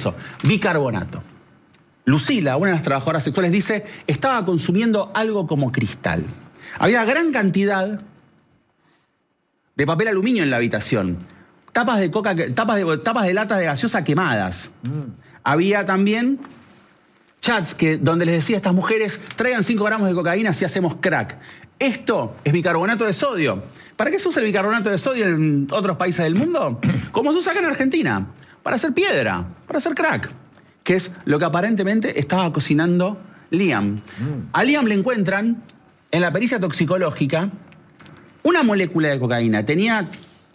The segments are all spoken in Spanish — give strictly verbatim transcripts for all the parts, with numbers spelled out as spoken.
eso, bicarbonato. Lucila, una de las trabajadoras sexuales, dice, estaba consumiendo algo como cristal. Había gran cantidad de papel aluminio en la habitación, tapas de coca, tapas de, tapas de latas de gaseosa quemadas. Mm. Había también chats que, donde les decía a estas mujeres, traigan cinco gramos de cocaína si hacemos crack. Esto es bicarbonato de sodio. ¿Para qué se usa el bicarbonato de sodio en otros países del mundo? Como se usa acá en Argentina, para hacer piedra, para hacer crack, que es lo que aparentemente estaba cocinando Liam. Mm. A Liam le encuentran, en la pericia toxicológica, una molécula de cocaína. Tenía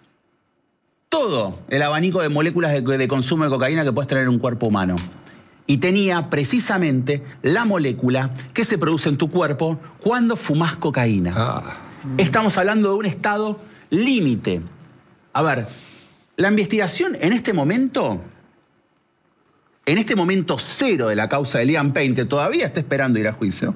todo el abanico de moléculas de, de consumo de cocaína que puedes tener en un cuerpo humano. Y tenía precisamente la molécula que se produce en tu cuerpo cuando fumás cocaína. Ah. Estamos hablando de un estado límite. A ver, la investigación en este momento, en este momento cero de la causa de Liam Payne, que todavía está esperando ir a juicio,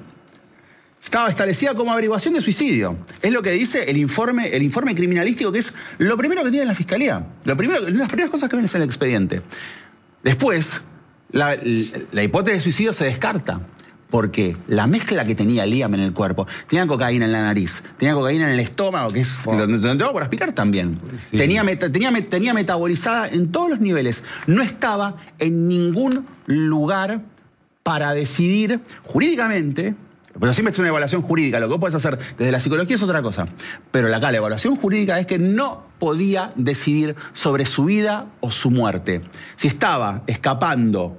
estaba establecida como averiguación de suicidio. Es lo que dice el informe, el informe criminalístico, que es lo primero que tiene la fiscalía. Lo primero, una de las primeras cosas que ven es el expediente. Después, la, la hipótesis de suicidio se descarta. Porque la mezcla que tenía Liam en el cuerpo, tenía cocaína en la nariz, tenía cocaína en el estómago, que es wow. lo que te voy por aspirar también. Sí. Tenía, meta, tenía, tenía metabolizada en todos los niveles. No estaba en ningún lugar para decidir jurídicamente. Pero siempre es una evaluación jurídica. Lo que vos podés hacer desde la psicología es otra cosa. Pero acá la evaluación jurídica es que no podía decidir sobre su vida o su muerte. Si estaba escapando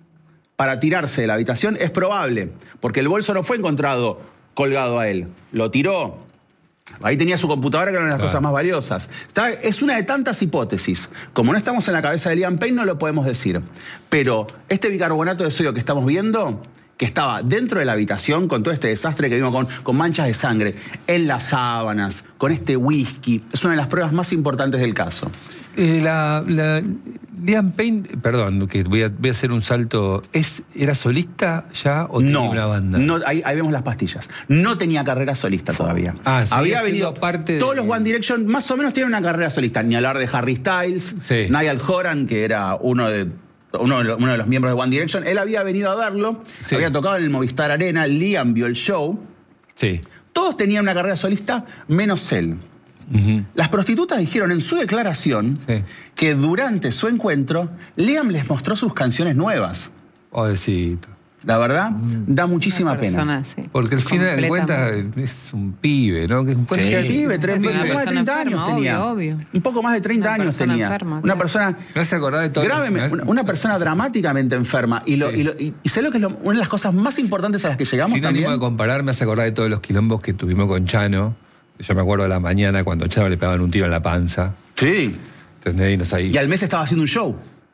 para tirarse de la habitación, es probable, porque el bolso no fue encontrado colgado a él. Lo tiró. Ahí tenía su computadora, que era una de las claro. cosas más valiosas. Está, es una de tantas hipótesis. Como no estamos en la cabeza de Liam Payne, no lo podemos decir. Pero este bicarbonato de sodio que estamos viendo, que estaba dentro de la habitación con todo este desastre que vimos con, con manchas de sangre, en las sábanas, con este whisky, es una de las pruebas más importantes del caso. Eh, la, la, Liam Payne, perdón, que voy a, voy a hacer un salto, ¿es, ¿era solista ya o tenía no, una banda? No, ahí, ahí vemos las pastillas. No tenía carrera solista todavía. Ah, sí, había venido parte todos de... los One Direction más o menos tienen una carrera solista. Ni hablar de Harry Styles, sí. Niall Horan, que era uno de... Uno de, los, uno de los miembros de One Direction, él había venido a verlo, sí. había tocado en el Movistar Arena, Liam vio el show. Sí. Todos tenían una carrera solista, menos él. Uh-huh. Las prostitutas dijeron en su declaración sí. que durante su encuentro, Liam les mostró sus canciones nuevas. Pobrecito. La verdad, mm. da muchísima persona, pena. Sí. Porque al final de cuentas es un pibe, ¿no? Que es un sí. pibe, tre- un poco más de treinta años obvio, tenía. Obvio. Un poco más de treinta una años tenía. Enferma, una claro. persona. No se acordaba de todo. Grave, una, una persona dramáticamente enferma. Y, lo, sí. y, lo, y, y sé lo que es lo, una de las cosas más importantes a las que llegamos Sin también. ánimo de comparar, me hace acordar de todos los quilombos que tuvimos con Chano. Yo me acuerdo de la mañana cuando a Chano le pegaban un tiro en la panza. Sí. ¿Entendés? Ahí. Y al mes estaba haciendo un show.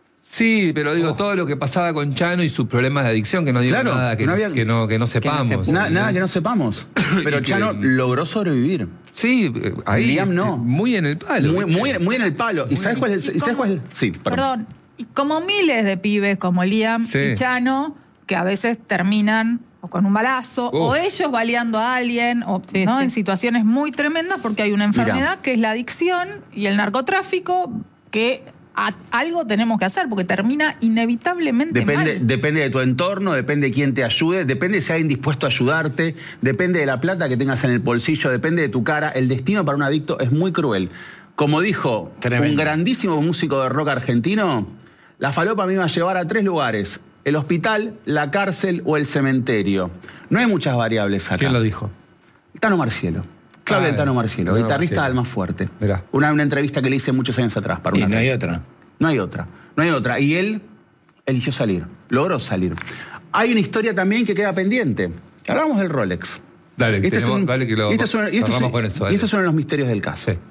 Sí, pero digo, oh. todo lo que pasaba con Chano y sus problemas de adicción, que no digo claro, nada que, que, no había, que, no, que no sepamos. Que no se, na, nada que no sepamos. Pero Chano que, logró sobrevivir. Sí, ahí. Liam no. Muy en el palo. Muy, muy, muy en el palo. ¿Y sabes cuál es? ¿Y sabes cuál es? Sí, perdón. perdón. Y como miles de pibes como Liam sí. y Chano, que a veces terminan o con un balazo, Uf. o ellos baleando a alguien, o sí, ¿no? sí. en situaciones muy tremendas, porque hay una enfermedad Mira. que es la adicción y el narcotráfico, que a algo tenemos que hacer, porque termina inevitablemente depende, mal. Depende de tu entorno, depende de quién te ayude, depende si hay alguien dispuesto a ayudarte, depende de la plata que tengas en el bolsillo, depende de tu cara. El destino para un adicto es muy cruel. Como dijo Tremendo. un grandísimo músico de rock argentino, la falopa me iba a llevar a tres lugares: el hospital, la cárcel o el cementerio. No hay muchas variables acá. ¿Quién lo dijo? Tano Marcielo. Claudio ah, Tano Marcielo, no, guitarrista del Más Fuerte. Una, una entrevista que le hice muchos años atrás. Para una y no hay entrevista. otra. No hay otra. No hay otra. Y él eligió salir. Logró salir. Hay una historia también que queda pendiente. Hablamos del Rolex. Dale, este tenemos, es un, dale que lo y este es un, y este es, con eso. Dale. Y estos son los misterios del caso. Sí.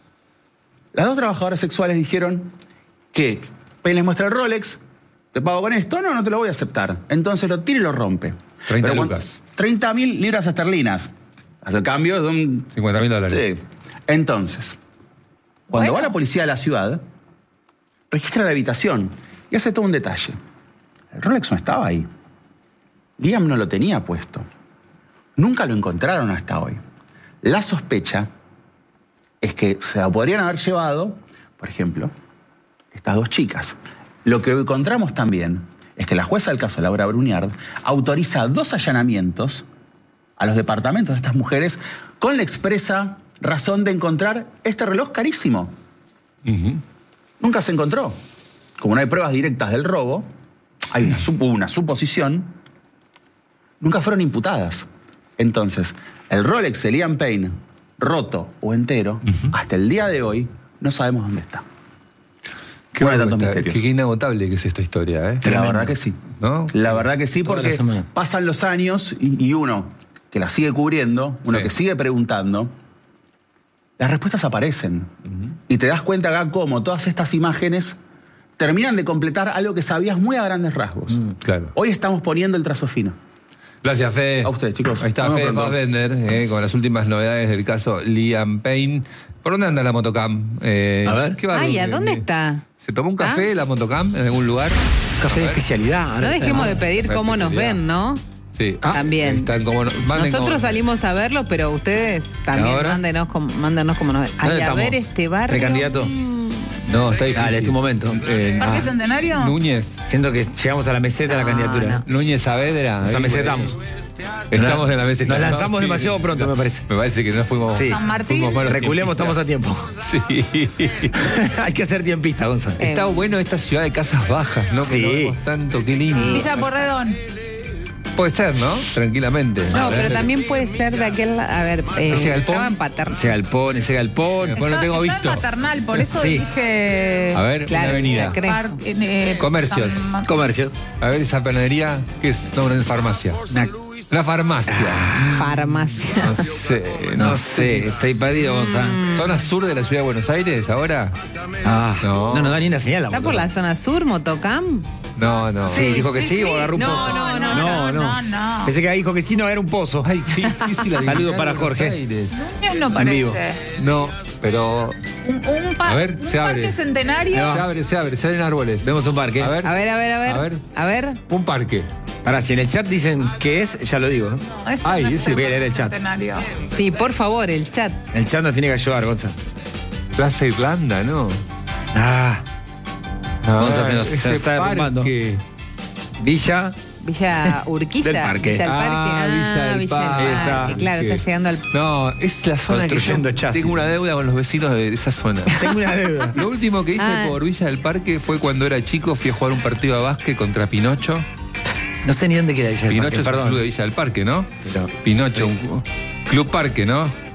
Las dos trabajadoras sexuales dijeron que Payne les muestra el Rolex, te pago con esto, no, no te lo voy a aceptar. Entonces lo tira y lo rompe. treinta lucas. treinta mil libras esterlinas. Hace cambio de un... cincuenta mil dólares. Sí. Entonces, cuando bueno. va la policía a la ciudad, registra la habitación y hace todo un detalle. El Rolex no estaba ahí. Liam no lo tenía puesto. Nunca lo encontraron hasta hoy. La sospecha es que se la podrían haber llevado, por ejemplo, estas dos chicas. lo que encontramos también es que la jueza del caso, Laura Bruniard, autoriza dos allanamientos a los departamentos de estas mujeres con la expresa razón de encontrar este reloj carísimo. Uh-huh. Nunca se encontró. Como no hay pruebas directas del robo, hay una, sup- una suposición, nunca fueron imputadas. Entonces, el Rolex de Liam Payne, roto o entero, uh-huh, hasta el día de hoy, no sabemos dónde está. Qué, está, qué inagotable que es esta historia, ¿eh? La verdad que sí. ¿No? La verdad que sí, porque pasan los años y, y uno que la sigue cubriendo, uno sí, que sigue preguntando, las respuestas aparecen. Uh-huh. Y te das cuenta acá cómo todas estas imágenes terminan de completar algo que sabías muy a grandes rasgos. Mm, claro. Hoy estamos poniendo el trazo fino. Gracias, Fede. A ustedes, chicos. Ahí está Fede Fassbender, eh, con las últimas novedades del caso Liam Payne. ¿Por dónde anda la motocam? Eh, a ver. ¿Qué va? Ay, ¿a dónde está? ¿Se tomó un café ¿Ah? la motocam en algún lugar? Un café de especialidad. No dejemos de pedir café cómo nos ven, ¿no? Sí. Ah, también. Están como, Nosotros como... salimos a verlo, pero ustedes también mándenos como, mándenos como nos ven. Ay, a ver este barrio. ¿Precandidato? No, está difícil. Dale, este momento. Eh, ¿Parque ah, Centenario? Núñez. Siento que llegamos a la meseta no, de la candidatura. No. Núñez Saavedra. Nos amesetamos. Estamos en la meseta. Nos lanzamos no, demasiado sí, pronto, no, me parece. Me parece que no fuimos. Sí. San Martín. Reculemos, estamos a tiempo. Sí. Hay que hacer tiempista, Gonzalo. Eh, Está bueno esta ciudad de casas bajas, ¿no? Sí. Que no vemos tanto, qué lindo. Sí. Villa Porredón. Puede ser, ¿no? Tranquilamente. No, pero también puede ser de aquel... A ver, eh, ese galpón, estaba en Paternal. Ese galpón, ese galpón. Después lo tengo visto. Estaba en Paternal, por eso sí, dije... A ver, claro, una avenida. Par, eh, Comercios. San... Comercios. A ver, esa panadería, ¿qué es? No, una farmacia. Una, una farmacia. Ah, farmacia. No sé, no, no sé. Estoy perdido, Gonzalo. Mm. ¿Zona sur de la ciudad de Buenos Aires ahora? Ah, no. No nos da ni una señal. ¿Está por la zona sur, Motocam? No, no. Sí, dijo que sí, sí o agarró un no, pozo. No, no, no, no, no, no. Pensé que dijo que sí, no, era un pozo. Ay, qué difícil. Saludos para Jorge. Núñez no parece. No, pero... Un, un, pa- a ver, un se parque abre. centenario. Se abre, se abre, se abren árboles. Vemos un parque. A ver, a ver, a ver, a ver. A ver. A ver. Un parque. Ahora, si en el chat dicen qué es, ya lo digo. No, este Ay, no ese voy a leer el chat. Centenario. Sí, por favor, el chat. El chat nos tiene que ayudar, Gonzalo. Plaza Irlanda, ¿no? Ah. Ah, Gonzalo se nos, se nos está derrumbando. Villa... Villa Urquiza. Del Parque. Villa del Parque. Ah, Ah, Villa del Villa Parque. del Parque. Claro, está llegando al... No, es la zona que yo tengo una deuda con los vecinos de esa zona. Tengo una deuda. Lo último que hice ah. por Villa del Parque fue cuando era chico, fui a jugar un partido de básquet contra Pinocho. No sé ni dónde queda Villa del Pinocho Parque, es perdón. un club de Villa del Parque, ¿no? Pero, Pinocho, sí. un club parque, ¿no?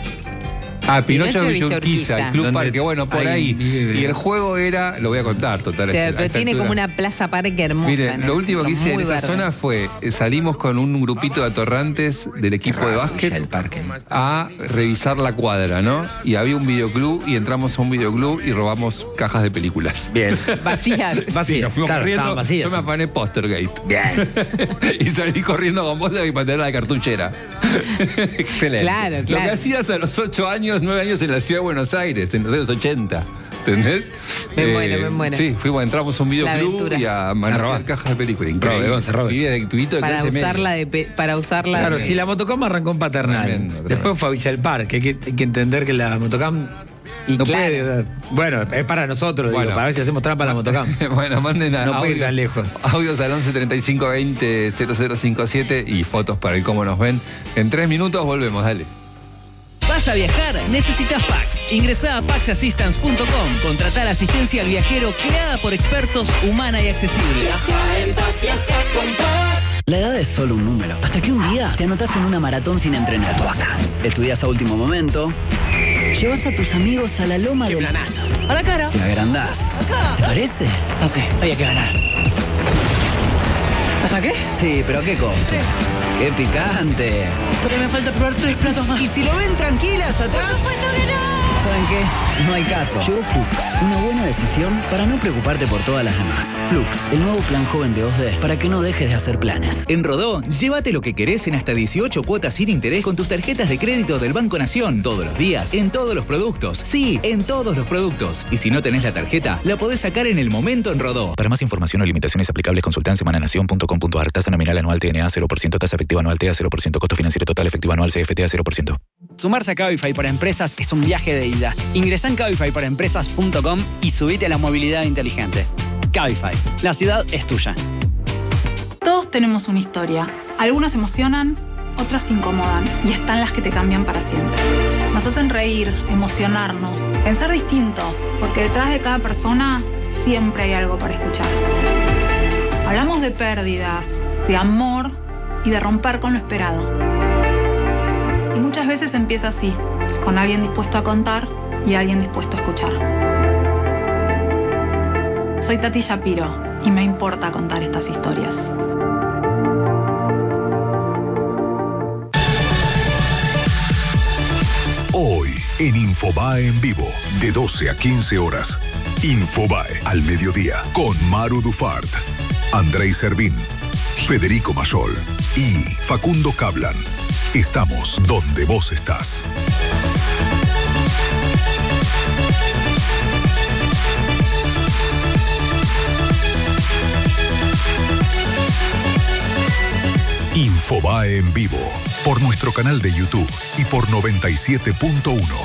Ah, Pinocho, Pinocho Villa Urquiza, el Club Parque, bueno, por ahí. ahí. Y el juego era, lo voy a contar, total. Pero, este, pero tiene altura. como una plaza parque hermosa. Mire, lo último que hice en esa verde. zona fue, salimos con un grupito de atorrantes del equipo de básquet el parque. a revisar la cuadra, ¿no? Y había un videoclub y entramos a un videoclub y robamos cajas de películas. Bien. Vacías. Vacías. Sí, claro, corriendo, vacías. yo me afané Postergate. Bien. Y salí corriendo con vos de mi pantera de cartuchera. Excelente. Claro, claro. Lo que hacías a los ocho años, nueve años en la ciudad de Buenos Aires, en los años ochenta. ¿Entendés? Me muero, me muero. Sí, fuimos, entramos a un videoclub y a manejar cajas de películas. Increíble. Robe, Gonzalo, robe. De tuito de para, usarla de pe, para usarla Claro, de... si la motocam arrancó en Paternal. Tremendo, tremendo. Después fue a Villa del Parque. Hay que, hay que entender que la motocam... Y no claro. puede. Bueno, es para nosotros, bueno, digo, para ver si hacemos trampa a la motocam. Bueno, manden a no audios, puede ir tan lejos. Audios al once treinta y cinco veinte cero cero cincuenta y siete y fotos para el cómo nos ven. En tres minutos volvemos, dale. ¿Vas a viajar? Necesitas Pax. Ingresá a pax assistance punto com. Contratá la asistencia al viajero creada por expertos, humana y accesible. Viaja en paz, viaja con Pax. La edad es solo un número. Hasta que un día te anotás en una maratón sin entrenar. Estudias a último momento. Llevas a tus amigos a la loma del... planazo. A la cara. Te agrandás. Acá. ¿Te parece? No sé, había que ganar. ¿Hasta qué? Sí, pero ¿qué costo? ¡Qué picante! Porque me falta probar tres platos más. ¿Y si lo ven tranquilas atrás? ¡Por supuesto que no! ¿Saben qué? No hay caso. Llegó Flux, una buena decisión para no preocuparte por todas las demás. Flux, el nuevo plan joven de dos D para que no dejes de hacer planes. En Rodó, llévate lo que querés en hasta dieciocho cuotas sin interés con tus tarjetas de crédito del Banco Nación. Todos los días, en todos los productos. Sí, en todos los productos. Y si no tenés la tarjeta, la podés sacar en el momento en Rodó. Para más información o limitaciones aplicables, consulta en semananación punto com punto a r. Tasa nominal anual T N A cero por ciento, tasa efectiva anual T A cero por ciento, costo financiero total efectivo anual C F T A cero por ciento. Sumarse a Cabify para Empresas es un viaje de ida. Ingresá en cabify para empresas punto com y subite a la movilidad inteligente. Cabify, la ciudad es tuya. Todos tenemos una historia. Algunas emocionan, otras incomodan y están las que te cambian para siempre. Nos hacen reír, emocionarnos, pensar distinto, porque detrás de cada persona siempre hay algo para escuchar. Hablamos de pérdidas, de amor y de romper con lo esperado. Y muchas veces empieza así, con alguien dispuesto a contar y alguien dispuesto a escuchar. Soy Tati Shapiro y me importa contar estas historias. Hoy en Infobae en vivo, de doce a quince horas. Infobae al mediodía, con Maru Dufart, Andrei Servín, Federico Mayol y Facundo Cablan. Estamos donde vos estás. Infobae en vivo, por nuestro canal de YouTube y por noventa y siete punto uno.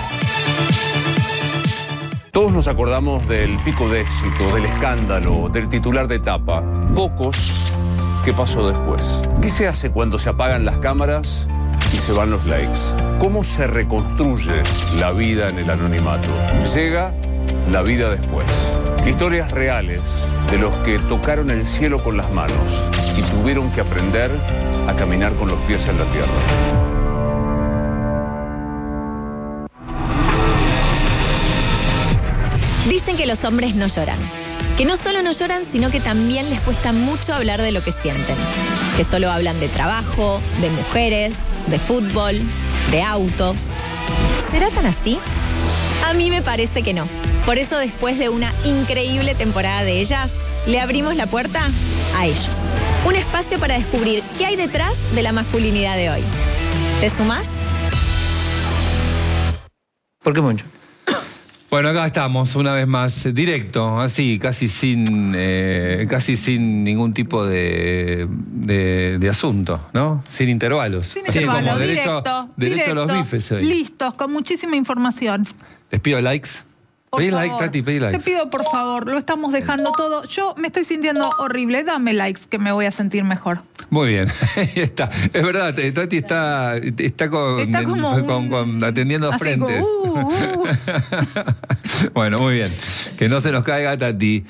Todos nos acordamos del pico de éxito, del escándalo, del titular de etapa. Pocos, ¿qué pasó después? ¿Qué se hace cuando se apagan las cámaras y se van los likes? ¿Cómo se reconstruye la vida en el anonimato? Llega la vida después. Historias reales de los que tocaron el cielo con las manos y tuvieron que aprender a caminar con los pies en la tierra. Dicen que los hombres no lloran. Que no solo no lloran, sino que también les cuesta mucho hablar de lo que sienten. Que solo hablan de trabajo, de mujeres, de fútbol, de autos. ¿Será tan así? A mí me parece que no. Por eso, después de una increíble temporada de ellas, le abrimos la puerta a ellos. Un espacio para descubrir qué hay detrás de la masculinidad de hoy. ¿Te sumás? ¿Por qué mucho? Bueno, acá estamos una vez más, directo, así, casi sin eh, casi sin ningún tipo de, de, de asunto, ¿no? Sin intervalos. Sin intervalos, como directo, derecho, derecho directo, a los bifes hoy. Listos, con muchísima información. Les pido likes. Por pedí favor, like, Tati, pedí likes. Te pido, por favor, lo estamos dejando todo. Yo me estoy sintiendo horrible. Dame likes que me voy a sentir mejor. Muy bien, ahí está. Es verdad, Tati está, está, con, está como en, con, con, atendiendo frentes. Como, uh, uh. Bueno, muy bien. Que no se nos caiga, Tati.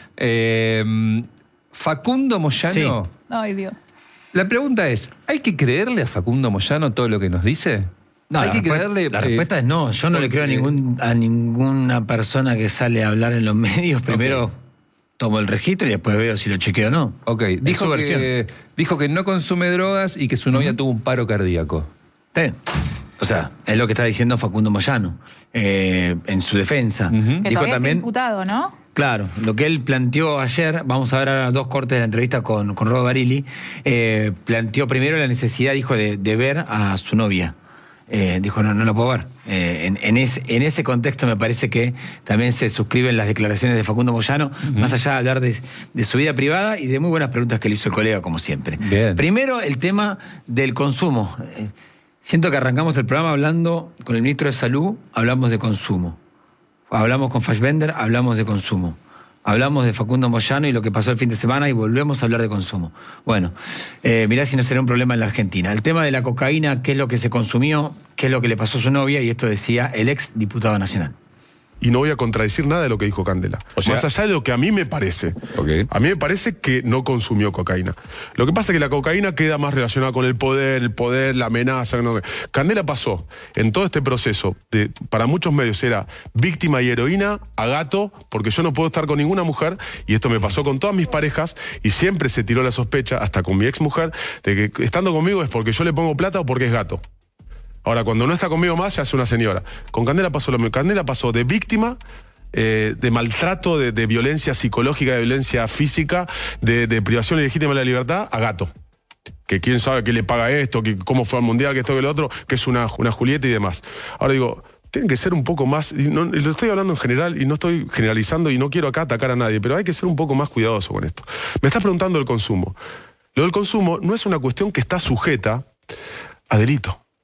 Eh, Facundo Moyano. Sí. Ay, Dios. La pregunta es, ¿hay que creerle a Facundo Moyano todo lo que nos dice? No, hay la, que respuesta, creerle, la respuesta eh, es no. Yo no porque, le creo a, ningún, a ninguna persona que sale a hablar en los medios. Primero okay. tomo el registro y después veo si lo chequeo o no. Ok, dijo que, dijo que no consume drogas y que su novia uh-huh. tuvo un paro cardíaco. Sí. O sea, es lo que está diciendo Facundo Moyano eh, en su defensa. Uh-huh. Que dijo también imputado, ¿no? Claro, lo que él planteó ayer, vamos a ver ahora dos cortes de la entrevista con, con Rodo Barilli, eh, planteó primero la necesidad, dijo, de, de ver a su novia. Eh, dijo, no, no lo puedo ver. Eh, en, en, es, en ese contexto me parece que también se suscriben las declaraciones de Facundo Moyano, uh-huh. más allá de hablar de, de su vida privada y de muy buenas preguntas que le hizo el colega, como siempre. Bien. Primero, el tema del consumo. Eh, siento que arrancamos el programa hablando con el ministro de Salud, hablamos de consumo. Hablamos con Fassbender, hablamos de consumo. Hablamos de Facundo Moyano y lo que pasó el fin de semana y volvemos a hablar de consumo. Bueno, eh, mirá si no será un problema en la Argentina. El tema de la cocaína, qué es lo que se consumió, qué es lo que le pasó a su novia, y esto decía el ex diputado nacional. Y no voy a contradecir nada de lo que dijo Candela. O sea, más allá de lo que a mí me parece. Okay. A mí me parece que no consumió cocaína. Lo que pasa es que la cocaína queda más relacionada con el poder, el poder, la amenaza. No. Candela pasó en todo este proceso, de, para muchos medios era víctima y heroína a gato, porque yo no puedo estar con ninguna mujer, y esto me pasó con todas mis parejas, y siempre se tiró la sospecha, hasta con mi ex mujer, de que estando conmigo es porque yo le pongo plata o porque es gato. Ahora, cuando no está conmigo más, ya es una señora. Con Candela pasó lo mismo. Candela pasó de víctima, eh, de maltrato, de, de violencia psicológica, de violencia física, de, de privación ilegítima de la libertad, a gato. Que quién sabe qué le paga esto, que cómo fue al mundial, que esto, que lo otro, que es una, una Julieta y demás. Ahora digo, tienen que ser un poco más, y, no, y lo estoy hablando en general y no estoy generalizando y no quiero acá atacar a nadie, pero hay que ser un poco más cuidadoso con esto. Me estás preguntando del consumo. Lo del consumo no es una cuestión que está sujeta a delito.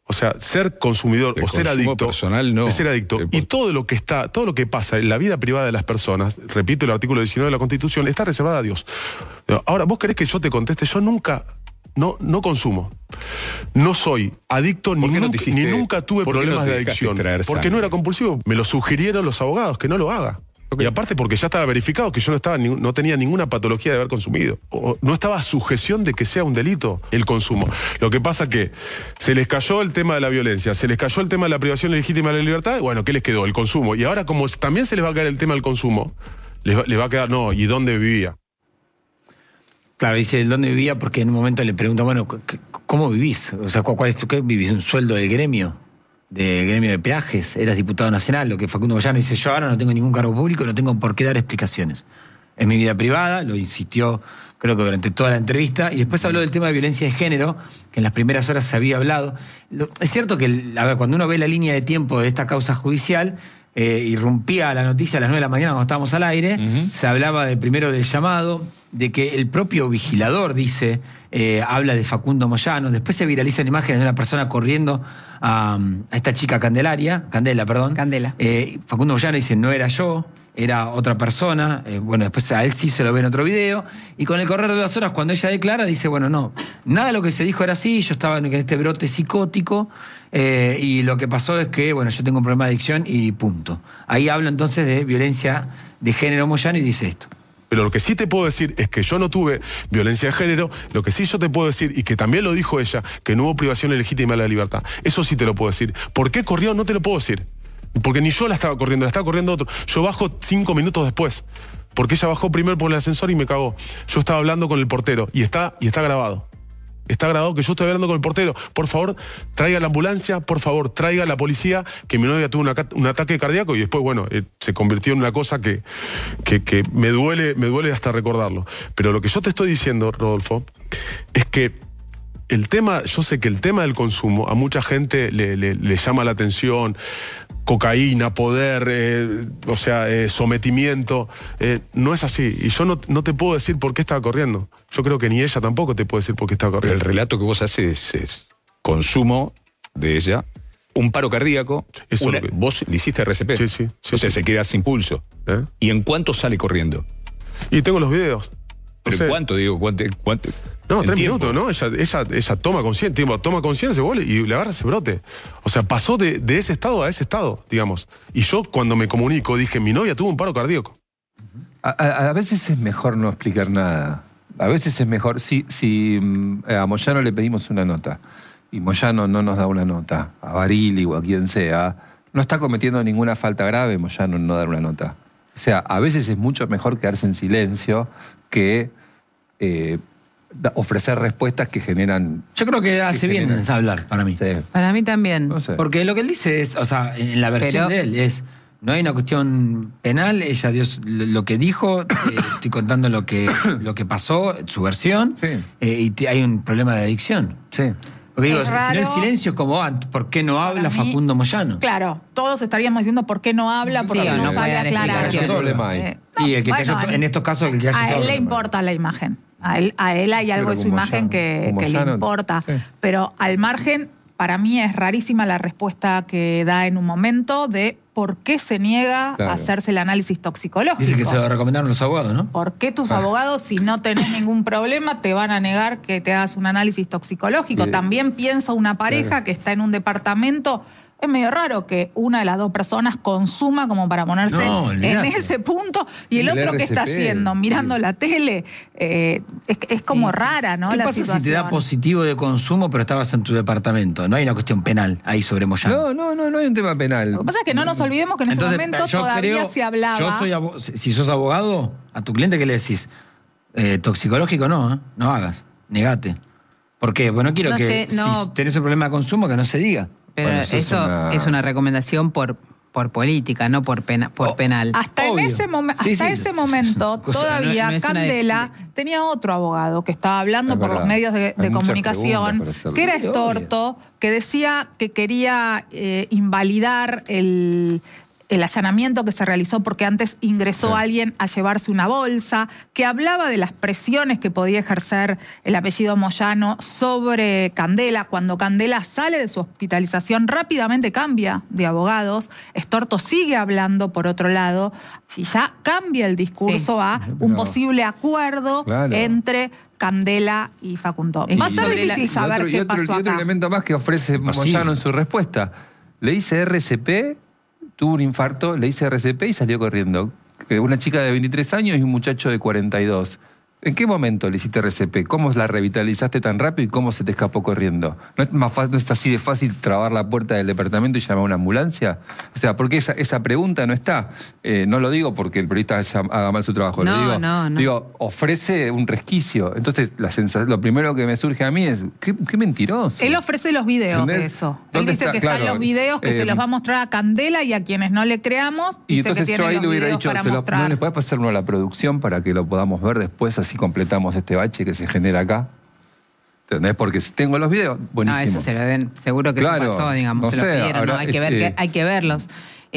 O sea, ser consumidor el o ser adicto personal no. es ser adicto. Y todo lo que está, todo lo que pasa en la vida privada de las personas, repito el artículo diecinueve de la Constitución, está reservada a Dios. Ahora, vos querés que yo te conteste, yo nunca, no, no consumo. No soy adicto ni, no nunca, ni nunca tuve problemas no de adicción. Porque no era compulsivo. Me lo sugirieron los abogados que no lo haga. Okay. Y aparte porque ya estaba verificado que yo no, estaba, no tenía ninguna patología de haber consumido. O no estaba a sujeción de que sea un delito el consumo. Lo que pasa que se les cayó el tema de la violencia, se les cayó el tema de la privación legítima de la libertad, bueno, ¿qué les quedó? El consumo. Y ahora como también se les va a caer el tema del consumo, les va, les va a quedar, no, ¿y dónde vivía? Claro, dice el dónde vivía porque en un momento le pregunta, bueno, ¿cómo vivís? O sea, ¿cuál es tu qué vivís? ¿Un sueldo del gremio? Del gremio de peajes, eras diputado nacional, lo que Facundo Moyano dice, yo ahora no tengo ningún cargo público, no tengo por qué dar explicaciones. Es mi vida privada, lo insistió creo que durante toda la entrevista, y después habló del tema de violencia de género, que en las primeras horas se había hablado. Es cierto que, a ver, cuando uno ve la línea de tiempo de esta causa judicial, eh, irrumpía la noticia a las nueve de la mañana cuando estábamos al aire, uh-huh. Se hablaba de, primero del llamado, de que el propio vigilador dice, eh, habla de Facundo Moyano, después se viralizan imágenes de una persona corriendo a, a esta chica Candelaria, Candela, perdón. Candela. Eh, Facundo Moyano dice, no era yo, era otra persona, eh, bueno, después a él sí se lo ve en otro video, y con el correr de las horas, cuando ella declara, dice, bueno, no, nada de lo que se dijo era así, yo estaba en este brote psicótico, eh, y lo que pasó es que, bueno, yo tengo un problema de adicción y punto. Ahí habla entonces de violencia de género Moyano y dice esto. Pero lo que sí te puedo decir es que yo no tuve violencia de género, lo que sí yo te puedo decir, y que también lo dijo ella, que no hubo privación ilegítima de la libertad. Eso sí te lo puedo decir. ¿Por qué corrió? No te lo puedo decir. Porque ni yo la estaba corriendo, la estaba corriendo otro. Yo bajo cinco minutos después. Porque ella bajó primero por el ascensor y me cagó. Yo estaba hablando con el portero y está, y está grabado. Está grabado que yo estoy hablando con el portero. Por favor, traiga la ambulancia, por favor, traiga a la policía, que mi novia tuvo una, un ataque cardíaco y después, bueno, eh, se convirtió en una cosa que, que, que me duele, me duele hasta recordarlo. Pero lo que yo te estoy diciendo, Rodolfo, es que el tema, yo sé que el tema del consumo a mucha gente le, le, le llama la atención. Cocaína, poder, eh, o sea, eh, sometimiento, eh, no es así. Y yo no, no te puedo decir por qué estaba corriendo. Yo creo que ni ella tampoco te puede decir por qué estaba corriendo. Pero el relato que vos haces es consumo de ella, un paro cardíaco, una, que... vos le hiciste R C P. Sí, sí. sí o sea, sí. se queda sin pulso. ¿Eh? ¿Y en cuánto sale corriendo? Y tengo los videos. ¿Pero en cuánto, digo? ¿Cuánto? cuánto no, tres tiempo? minutos, ¿no? Ella, ella, ella toma conciencia, toma conciencia y le agarra ese brote. O sea, pasó de, de ese estado a ese estado, digamos. Y yo, cuando me comunico, dije, mi novia tuvo un paro cardíaco. A, a, a veces es mejor no explicar nada. A veces es mejor, si, si a Moyano le pedimos una nota y Moyano no nos da una nota, a Barili o a quien sea, no está cometiendo ninguna falta grave Moyano en no dar una nota. O sea, a veces es mucho mejor quedarse en silencio que eh, ofrecer respuestas que generan... Yo creo que hace que bien generan... hablar, para mí. Sí. Para mí también. No sé. Porque lo que él dice es, o sea, en la versión Pero... de él es... No hay una cuestión penal, ella dio lo que dijo, eh, estoy contando lo que, lo que pasó, su versión, sí. eh, y te, hay un problema de adicción. Sí. Porque digo, si no el silencio es como, ah, ¿por qué no habla mí, Facundo Moyano? Claro, todos estaríamos diciendo por qué no habla, porque sí, no, no sale a aclarar. ¿Qué problema hay? Eh, no, y el que bueno, cayó, en estos casos, el que haya a él le importa la imagen. A él, a él hay algo de su imagen que, que le importa. Sí. Pero al margen, para mí es rarísima la respuesta que da en un momento de por qué se niega claro. a hacerse el análisis toxicológico. Dice que se lo recomendaron los abogados, ¿no? ¿Por qué tus ah. abogados, si no tenés ningún problema, te van a negar que te hagas un análisis toxicológico? Sí. También pienso una pareja claro. que está en un departamento... Es medio raro que una de las dos personas consuma como para ponerse no, en ese punto y el, el otro que está haciendo, mirando sí. la tele. Eh, es, es como sí. rara, ¿no? ¿Qué la pasa situación? Si te da positivo de consumo pero estabas en tu departamento? No hay una cuestión penal ahí sobre Moyano. No, no, no, no hay un tema penal. Lo que pasa es que no nos olvidemos que en Entonces, ese momento todavía creo, se hablaba. Yo soy abo- si sos abogado, a tu cliente, ¿qué le decís? Eh, toxicológico no, ¿eh? No hagas, negate. ¿Por qué? Porque no quiero no que sé, no. si tenés un problema de consumo que no se diga. Pero bueno, eso, eso es, una... es una recomendación por, por política, no por, pena, por oh, penal. Hasta, en ese, momen- sí, hasta sí. ese momento, todavía no, no Candela de... tenía otro abogado que estaba hablando es por verdad. los medios de, de comunicación, que era Estorto, que decía que quería eh, invalidar el... el allanamiento que se realizó porque antes ingresó Sí. alguien a llevarse una bolsa, que hablaba de las presiones que podía ejercer el apellido Moyano sobre Candela. Cuando Candela sale de su hospitalización, rápidamente cambia de abogados. Estorto sigue hablando por otro lado y ya cambia el discurso Sí. a un No. posible acuerdo Claro. entre Candela y Facundo. Va a ser sobre la- difícil saber y otro, qué y otro, pasó y otro acá. elemento más que ofrece Moyano en su respuesta. Le dice R C P, tuvo un infarto, le hice R C P y salió corriendo. Que Una chica de veintitrés años y un muchacho de cuarenta y dos. ¿En qué momento le hiciste R C P? ¿Cómo la revitalizaste tan rápido y cómo se te escapó corriendo? ¿No es, más fácil, no es así de fácil trabar la puerta del departamento y llamar a una ambulancia? O sea, porque esa, esa pregunta no está. Eh, no lo digo porque el periodista llama- haga mal su trabajo. No, lo digo, no, no. digo, ofrece un resquicio. Entonces, la sensa- lo primero que me surge a mí es, qué, qué mentiroso. Él ofrece los videos de ¿Entendés? eso. Él ¿Dónde dice está? que Claro, están los videos que eh, se los va a mostrar a Candela y a quienes no le creamos. Y dice que entonces tiene yo ahí los le hubiera videos dicho, para se lo- mostrar. ¿no le puede pasar uno a la producción para que lo podamos ver después, así completamos este bache que se genera acá? ¿Entendés? Porque si tengo los videos, buenísimo. No, eso se lo ven, seguro que Claro, eso pasó, digamos, no se lo sé, pidieron, habrá, ¿no? Hay que ver, este- que, hay que verlos.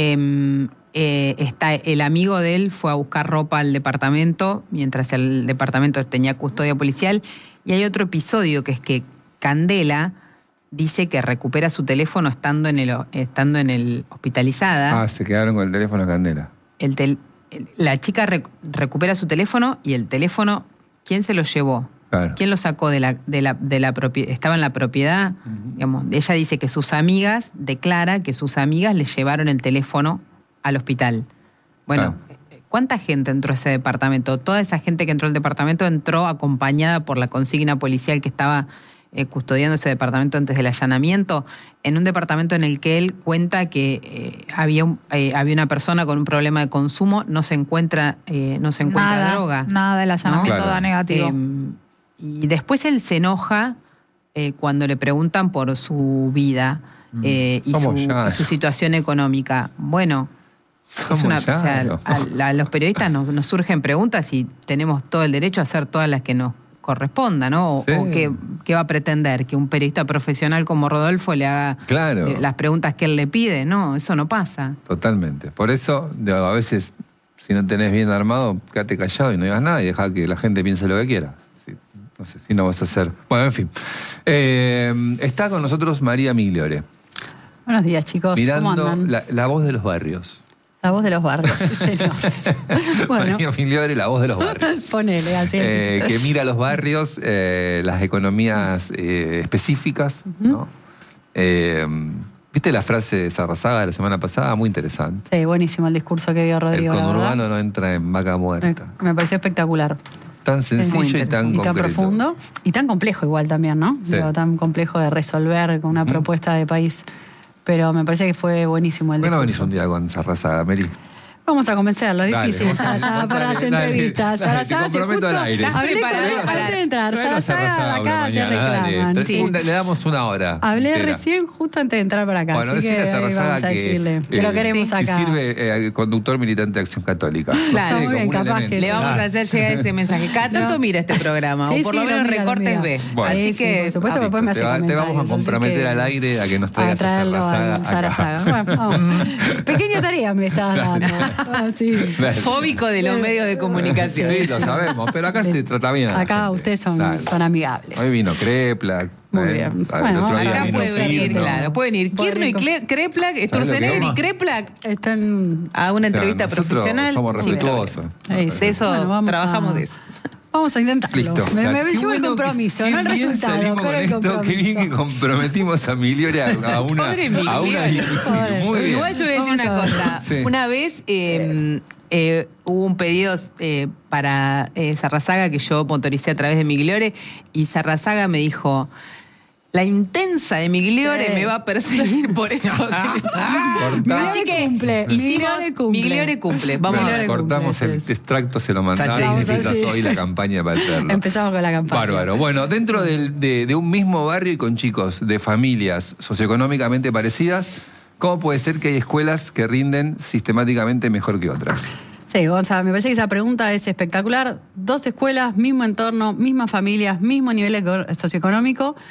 Eh, eh, está, el amigo de él fue a buscar ropa al departamento, mientras el departamento tenía custodia policial, y hay otro episodio que es que Candela dice que recupera su teléfono estando en el, estando en el hospitalizada. Ah, se quedaron con el teléfono de Candela. El tel- la chica rec- recupera su teléfono y el teléfono, ¿quién se lo llevó? Claro. ¿Quién lo sacó de la, de la, de la propiedad? Estaba en la propiedad. Digamos, ella dice que sus amigas, declara que sus amigas le llevaron el teléfono al hospital. Bueno, ¿cuánta gente entró a ese departamento? Toda esa gente que entró al departamento entró acompañada por la consigna policial que estaba eh, custodiando ese departamento antes del allanamiento, en un departamento en el que él cuenta que eh, había, un, eh, había una persona con un problema de consumo, no se encuentra, eh, no se encuentra Nada, droga. nada, el allanamiento ¿no? da negativo. Eh, y después él se enoja eh, cuando le preguntan por su vida eh, y, Somos su, llanos. y su situación económica. Bueno, Somos es una, o sea, llanos. a, a los periodistas nos, nos surgen preguntas y tenemos todo el derecho a hacer todas las que nos corresponda, ¿no? O, Sí. o qué, qué va a pretender, que un periodista profesional como Rodolfo le haga Claro. eh, las preguntas que él le pide. No, eso no pasa. Totalmente. Por eso, digo, a veces, si no tenés bien armado, quédate callado y no digas nada y deja que la gente piense lo que quiera. Sí, no sé si no vas a hacer. Bueno, en fin. Eh, está con nosotros María Migliore. Buenos días, chicos. ¿Cómo Mirando andan? la, la voz de los barrios. La voz de los barrios, sí, señor. Bueno, María Migliore, la voz de los barrios. ponele así. Eh, que mira los barrios, eh, las economías eh, específicas, ¿no? Eh, ¿Viste la frase de Sarrazaga de la semana pasada? Muy interesante. Sí, buenísimo el discurso que dio El Rodrigo. la conurbano verdad. no entra en vaca muerta. Me pareció espectacular. Tan Es muy sencillo y interesante. tan Y tan concreto. profundo. Y tan complejo igual también, ¿no? Sí. Digo, tan complejo de resolver con una propuesta de país. Pero me parece que fue buenísimo el ¿Por qué no discurso. venís un día con Sarrazaga, Meri? Vamos a convencerlo, es Dale, difícil vamos a- Sarazaga, para las dale, dale, entrevistas. dale, te Sarazaga, si comprometo justo al aire. hablé con Prepará, él prepará. antes de entrar. Traelo a Sarazaga, Sarrazaga una acá te mañana, dale. reclaman. Sí. Sí. Le damos una hora. Hablé entera. recién justo antes de entrar para acá, Bueno, así que decirle a ahí Sarrazaga vamos a que, decirle que lo eh, queremos si acá. sirve eh, conductor militante de Acción Católica. Claro, Sí, muy bien, como un capaz elemento. que Le vamos sí. a hacer llegar ese mensaje. Cada tanto No. mira este programa, Sí, o por sí, lo lo menos mira, lo recortes mira. ve. Bueno. Así Sí, que sí, por supuesto, ah, después me hace te, va- te vamos a comentarios, así comprometer que- al aire a que nos A traigas a traerlo Sarrazaga al acá. Sarazaga. Bueno, vamos. Pequeña tarea me estás dando. Ah, sí. fóbico de los medios de comunicación. Sí, lo sabemos, pero acá se trata bien. a la Acá gente. ustedes son, Dale. son amigables. Hoy vino Krepla. Muy eh, bien. el Bueno, otro vamos día Acá vino puede venir, Kirchner. claro, pueden ir Puede Kirchner y venir Cle- Kreplak, ¿Sabes lo Sturzenegger que y vamos? Kreplak Están... a una O sea, entrevista nosotros profesional. somos sin respetuosos. problema. Sí, De eso Bueno, vamos trabajamos a- de eso. Vamos a intentarlo. Listo. Me, me, me Qué llevo el bueno compromiso, que- no el qué bien resultado, salimos pero con el esto, qué compromiso. bien que comprometimos a Migliore a, a una, Pobre a una Migliore. difícil. Pobre. Muy bien. Igual yo voy a decir Vamos una a ver. cosa. Sí. Una vez eh, eh, hubo un pedido eh, para eh, Sarrazaga que yo motoricé a través de Migliore y Sarrazaga me dijo... La intensa de Migliore Sí. me va a perseguir por esto. Cortá. Así que cumple. hicimos Migliore cumple. Migliore cumple. Vamos a Migliore ver. Cortamos el cumple, extracto, se lo mandamos y Sánchez. empiezas Vamos a- hoy la campaña para hacerlo. Empezamos con la campaña. Bárbaro. Bueno, dentro del- de, de un mismo barrio y con chicos de familias socioeconómicamente parecidas, ¿cómo puede ser que hay escuelas que rinden sistemáticamente mejor que otras? Sí, Gonzalo, me parece que esa pregunta es espectacular. Dos escuelas, mismo entorno, mismas familias, mismo nivel eco- socioeconómico,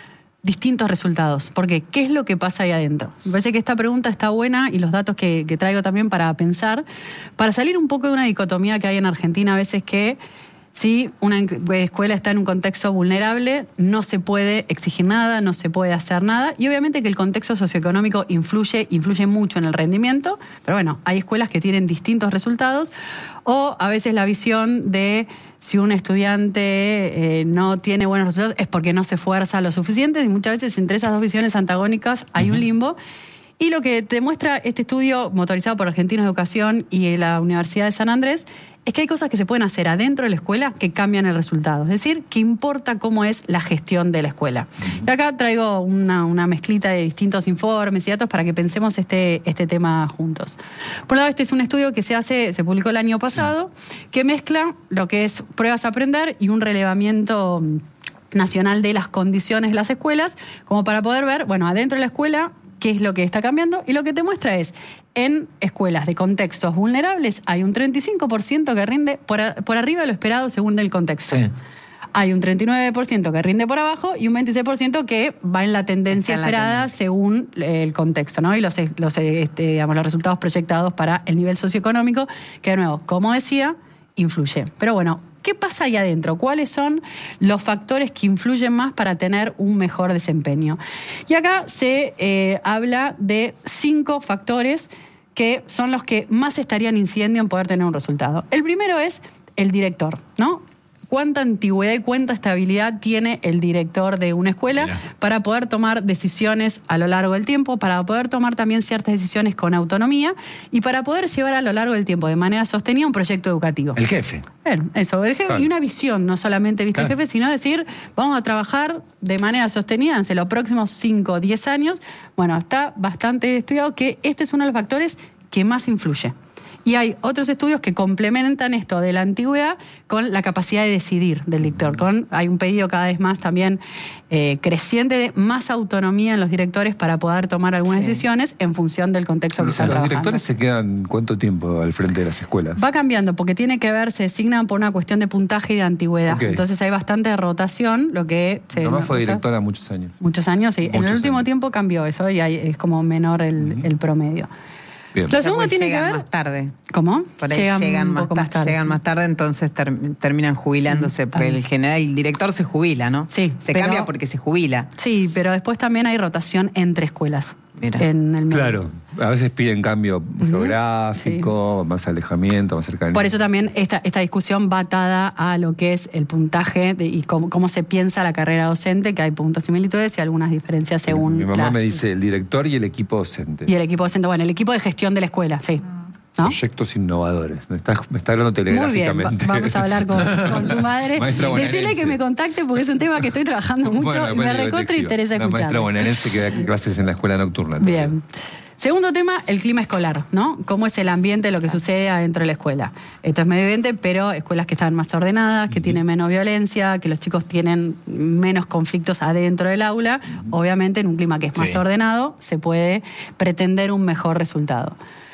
distintos resultados. ¿Por qué? ¿Qué es lo que pasa ahí adentro? Me parece que esta pregunta está buena y los datos que, que traigo también para pensar, para salir un poco de una dicotomía que hay en Argentina a veces que si una escuela está en un contexto vulnerable, no se puede exigir nada, no se puede hacer nada. Y obviamente que el contexto socioeconómico influye, influye mucho en el rendimiento. Pero bueno, hay escuelas que tienen distintos resultados. O a veces la visión de si un estudiante eh, no tiene buenos resultados es porque no se esfuerza lo suficiente. Y muchas veces entre esas dos visiones antagónicas hay uh-huh. un limbo. Y lo que te muestra este estudio motorizado por Argentinos de Educación y la Universidad de San Andrés es que hay cosas que se pueden hacer adentro de la escuela que cambian el resultado. Es decir, que importa cómo es la gestión de la escuela. Uh-huh. Y acá traigo una, una mezclita de distintos informes y datos para que pensemos este, este tema juntos. Por un lado, este es un estudio que se hace, se publicó el año pasado, sí. que mezcla lo que es pruebas a aprender y un relevamiento nacional de las condiciones de las escuelas, como para poder ver, bueno, adentro de la escuela, qué es lo que está cambiando, y lo que te muestra es, en escuelas de contextos vulnerables hay un treinta y cinco por ciento que rinde por, a, por arriba de lo esperado según el contexto. Sí. Hay un treinta y nueve por ciento que rinde por abajo y un veintiséis por ciento que va en la tendencia en esperada la tendencia. según el contexto, ¿no? Y los, los, este, digamos, los resultados proyectados para el nivel socioeconómico, que de nuevo, como decía, influye. Pero bueno, ¿qué pasa ahí adentro? ¿Cuáles son los factores que influyen más para tener un mejor desempeño? Y acá se eh, habla de cinco factores que son los que más estarían incidiendo en poder tener un resultado. El primero es el director, ¿no? ¿Cuánta antigüedad y cuánta estabilidad tiene el director de una escuela Mira. para poder tomar decisiones a lo largo del tiempo, para poder tomar también ciertas decisiones con autonomía y para poder llevar a lo largo del tiempo de manera sostenida un proyecto educativo? El jefe. Bueno, eso, el jefe claro. y una visión, no solamente viste claro. el jefe, sino decir, vamos a trabajar de manera sostenida en los próximos cinco o diez años. Bueno, está bastante estudiado que este es uno de los factores que más influye. Y hay otros estudios que complementan esto de la antigüedad con la capacidad de decidir del director. Con, hay un pedido cada vez más también eh, creciente de más autonomía en los directores para poder tomar algunas sí. decisiones en función del contexto que están trabajando. ¿Los directores se quedan cuánto tiempo al frente de las escuelas? Va cambiando porque tiene que ver, se designan por una cuestión de puntaje y de antigüedad. Okay. Entonces hay bastante rotación, lo que... Mi mamá fue directora muchos años. Muchos años, sí. Muchos en el último años. tiempo cambió eso y hay, es como menor el, uh-huh. el promedio. Bien. Lo segundo tiene que ver más tarde. ¿Cómo? Por ahí llegan, llegan, más, más tarde. llegan más tarde, entonces ter, terminan jubilándose. Mm, porque el general, el director se jubila, ¿no? Sí. Se pero, cambia porque se jubila. Sí, pero después también hay rotación entre escuelas. Mira. En el medio. Claro, a veces piden cambio uh-huh. geográfico, sí. más alejamiento, más cercanía. Por eso también esta, esta discusión va atada a lo que es el puntaje de, y cómo, cómo se piensa la carrera docente, que hay puntos similitudes y algunas diferencias según... Mi mamá las, me dice el director y el equipo docente. Y el equipo docente, bueno, el equipo de gestión de la escuela, sí. ¿No? Proyectos innovadores. Me está, me está hablando telegráficamente. Muy bien, va, vamos a hablar con, con tu madre. Decirle que me contacte porque es un tema que estoy trabajando mucho bueno, y me recontra interesa escuchar. Una maestra bonaerense que da clases en la escuela nocturna. Bien. También. Segundo tema, el clima escolar, ¿no? Cómo es el ambiente, lo que sucede adentro de la escuela. Esto es medio evidente, pero escuelas que están más ordenadas, que uh-huh. tienen menos violencia, que los chicos tienen menos conflictos adentro del aula, uh-huh. obviamente en un clima que es más sí. ordenado se puede pretender un mejor resultado.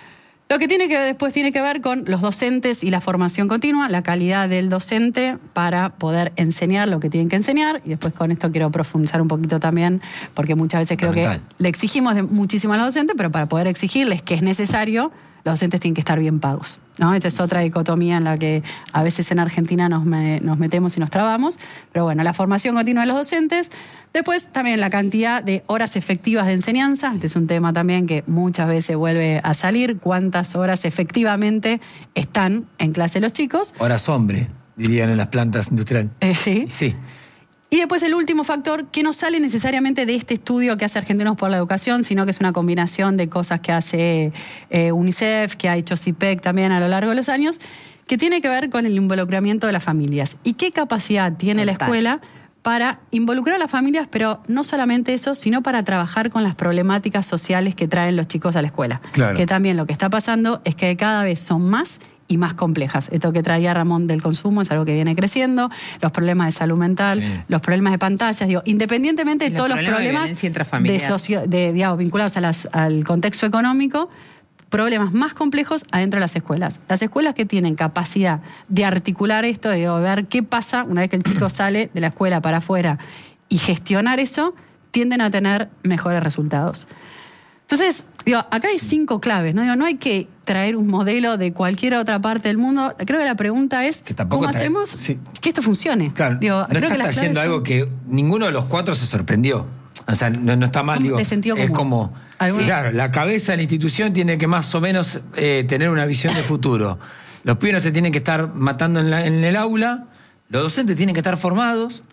Lo que tiene que después tiene que ver con los docentes y la formación continua, la calidad del docente para poder enseñar lo que tienen que enseñar. Y después con esto quiero profundizar un poquito también, porque muchas veces creo que le exigimos de muchísimo a los docentes, pero para poder exigirles que es necesario, los docentes tienen que estar bien pagos, ¿no? Esta es otra dicotomía en la que a veces en Argentina nos, me, nos metemos y nos trabamos. Pero bueno, la formación continua de los docentes. Después también la cantidad de horas efectivas de enseñanza. Este es un tema también que muchas veces vuelve a salir. ¿Cuántas horas efectivamente están en clase los chicos? Horas hombre, dirían en las plantas industriales. Eh, sí. Sí. Y después el último factor, que no sale necesariamente de este estudio que hace Argentinos por la Educación, sino que es una combinación de cosas que hace eh, UNICEF, que ha hecho C I P E C también a lo largo de los años, que tiene que ver con el involucramiento de las familias. ¿Y qué capacidad tiene Total. la escuela para involucrar a las familias, pero no solamente eso, sino para trabajar con las problemáticas sociales que traen los chicos a la escuela? Claro. Que también lo que está pasando es que cada vez son más y más complejas. Esto que traía Ramón del consumo es algo que viene creciendo, los problemas de salud mental, sí. los problemas de pantallas, digo, independientemente de los todos los problemas de, de, socio, de digamos, vinculados a las, al contexto económico, problemas más complejos adentro de las escuelas. Las escuelas que tienen capacidad de articular esto, de ver qué pasa una vez que el chico sale de la escuela para afuera y gestionar eso, tienden a tener mejores resultados. Entonces, digo, acá hay cinco claves, ¿no? Digo, no hay que traer un modelo de cualquier otra parte del mundo. Creo que la pregunta es, ¿cómo trae, hacemos sí. que esto funcione? Claro, digo, no creo estás trayendo algo son... que ninguno de los cuatro se sorprendió. O sea, no, no está mal, digo. De sentido común. Es como, sí, claro, la cabeza de la institución tiene que más o menos eh, tener una visión de futuro. Los pibes no se tienen que estar matando en, la, en el aula, los docentes tienen que estar formados,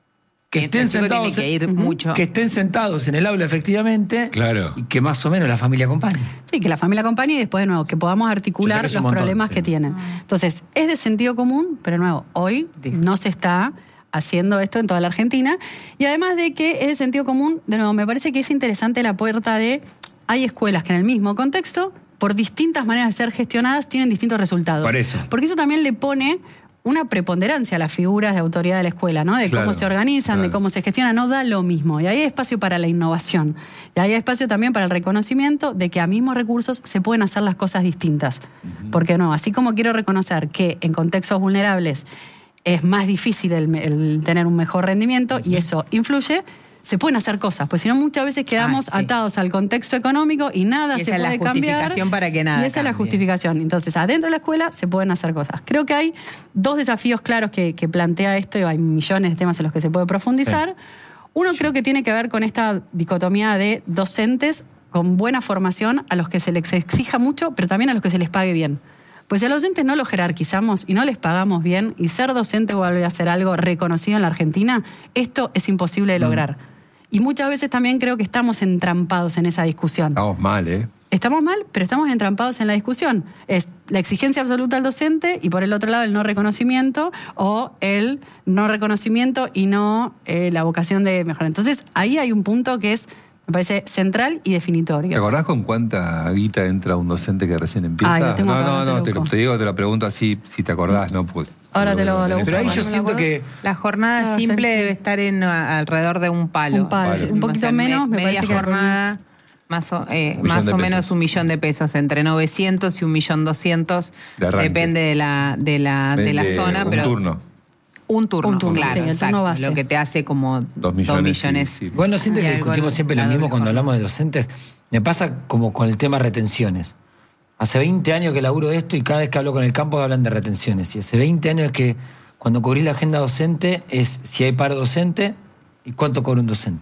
que estén sentados que, ir en, mucho. que estén sentados en el aula efectivamente, claro. y que más o menos la familia acompañe. Sí, que la familia acompañe y después de nuevo que podamos articular que los montón, problemas sí. que tienen. Entonces, es de sentido común, pero de nuevo, hoy sí. no se está haciendo esto en toda la Argentina. Y además de que es de sentido común, de nuevo, me parece que es interesante la puerta de hay escuelas que en el mismo contexto, por distintas maneras de ser gestionadas, tienen distintos resultados. Por eso. Porque eso también le pone una preponderancia a las figuras de autoridad de la escuela, ¿no? De claro, cómo se organizan, claro. de cómo se gestiona, no da lo mismo. Y ahí hay espacio para la innovación. Y ahí hay espacio también para el reconocimiento de que a mismos recursos se pueden hacer las cosas distintas. Uh-huh. Porque no, así como quiero reconocer que en contextos vulnerables es más difícil el, el tener un mejor rendimiento, uh-huh. y eso influye, se pueden hacer cosas, pues si no muchas veces quedamos ah, sí. atados al contexto económico y nada y se esa puede es la cambiar. Justificación para que nada y esa cambie. Es la justificación. Entonces, adentro de la escuela se pueden hacer cosas. Creo que hay dos desafíos claros que, que plantea esto, y hay millones de temas en los que se puede profundizar. Sí. Uno creo que tiene que ver con esta dicotomía de docentes con buena formación a los que se les exija mucho, pero también a los que se les pague bien. Pues si a los docentes no los jerarquizamos y no les pagamos bien, y ser docente vuelve a ser algo reconocido en la Argentina, esto es imposible de lograr. Mm. Y muchas veces también creo que estamos entrampados en esa discusión. Estamos mal, ¿eh? Estamos mal, pero estamos entrampados en la discusión. Es la exigencia absoluta al docente y por el otro lado el no reconocimiento, o el no reconocimiento y no eh, la vocación de mejorar. Entonces ahí hay un punto que es, me parece, central y definitorio. ¿Te acordás con cuánta guita entra un docente que recién empieza? Ay, tengo no, no, no, te, te, te digo, te lo pregunto así, si te acordás, ¿no? Pues, ahora te lo, lo, lo Pero ahí yo siento que la jornada no, simple debe estar en a, alrededor de un palo. Un palo, vale. un poquito o sea, menos, me media parece jornada, que más o, eh, más o menos un millón de pesos, entre novecientos y un millón doscientos, de depende de la, de la, de, de la zona. Un pero turno. Un turno, un turno, claro, sí, el turno base. Lo que te hace como dos millones. Dos millones sí, sí. Bueno, siento que discutimos siempre lo mismo cuando hablamos de docentes. Me pasa como con el tema retenciones. Hace veinte años que laburo esto y cada vez que hablo con el campo hablan de retenciones. Y hace veinte años que cuando cubrís la agenda docente es si hay paro docente y cuánto cobra un docente.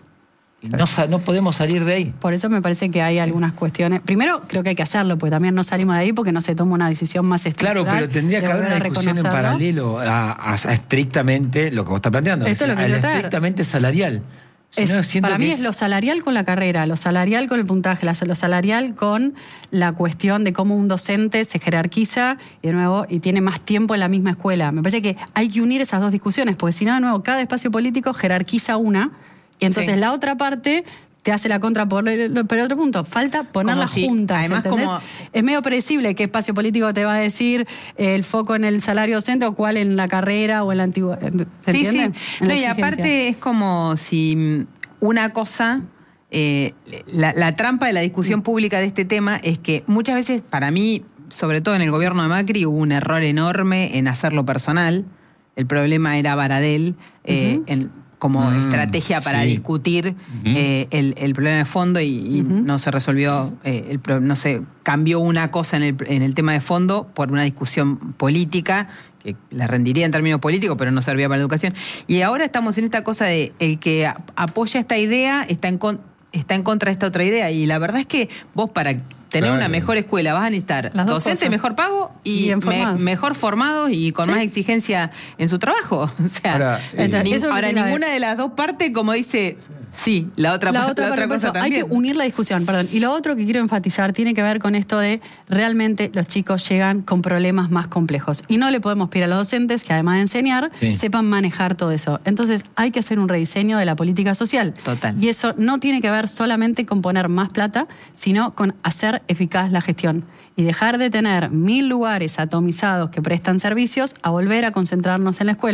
Y no, no podemos salir de ahí. Por eso me parece que hay algunas cuestiones. Primero, creo que hay que hacerlo, porque también no salimos de ahí porque no se toma una decisión más estructural. Claro, pero tendría que haber una discusión en paralelo a, a, a estrictamente lo que vos estás planteando. Esto es lo que a la traer. estrictamente salarial. Si es, no, para mí es... es lo salarial con la carrera, lo salarial con el puntaje, lo salarial con la cuestión de cómo un docente se jerarquiza y de nuevo y tiene más tiempo en la misma escuela. Me parece que hay que unir esas dos discusiones, porque si no, de nuevo, cada espacio político jerarquiza una y entonces sí. la otra parte te hace la contra por el, por el otro punto. Falta ponerlas si, juntas, además, ¿entendés? como... Es medio predecible qué espacio político te va a decir el foco en el salario docente o cuál en la carrera o en la antigua... ¿Se sí, entiende? Sí. No, y aparte es como si una cosa... Eh, la, la trampa de la discusión mm. pública de este tema es que muchas veces, para mí, sobre todo en el gobierno de Macri, hubo un error enorme en hacerlo personal. El problema era Baradel, eh, uh-huh. en... como mm, estrategia para sí. discutir uh-huh. eh, el, el problema de fondo y, y uh-huh. no se resolvió, eh, el, no sé, cambió una cosa en el, en el tema de fondo por una discusión política que la rendiría en términos políticos, pero no servía para la educación. Y ahora estamos en esta cosa de el que apoya esta idea está en, con, está en contra de esta otra idea. Y la verdad es que vos para tener claro. una mejor escuela vas a necesitar docentes mejor pago y, y me, mejor formados y con ¿sí? más exigencia en su trabajo. O sea, ahora, eh, ni, ahora ninguna de las dos partes, como dice, sí, la otra, la otra, la otra cosa eso, también. Hay que unir la discusión, perdón. Y lo otro que quiero enfatizar tiene que ver con esto de realmente los chicos llegan con problemas más complejos. Y no le podemos pedir a los docentes que además de enseñar, sí. sepan manejar todo eso. Entonces hay que hacer un rediseño de la política social. Total. Y eso no tiene que ver solamente con poner más plata, sino con hacer eficaz la gestión y dejar de tener mil lugares atomizados que prestan servicios a volver a concentrarnos en la escuela.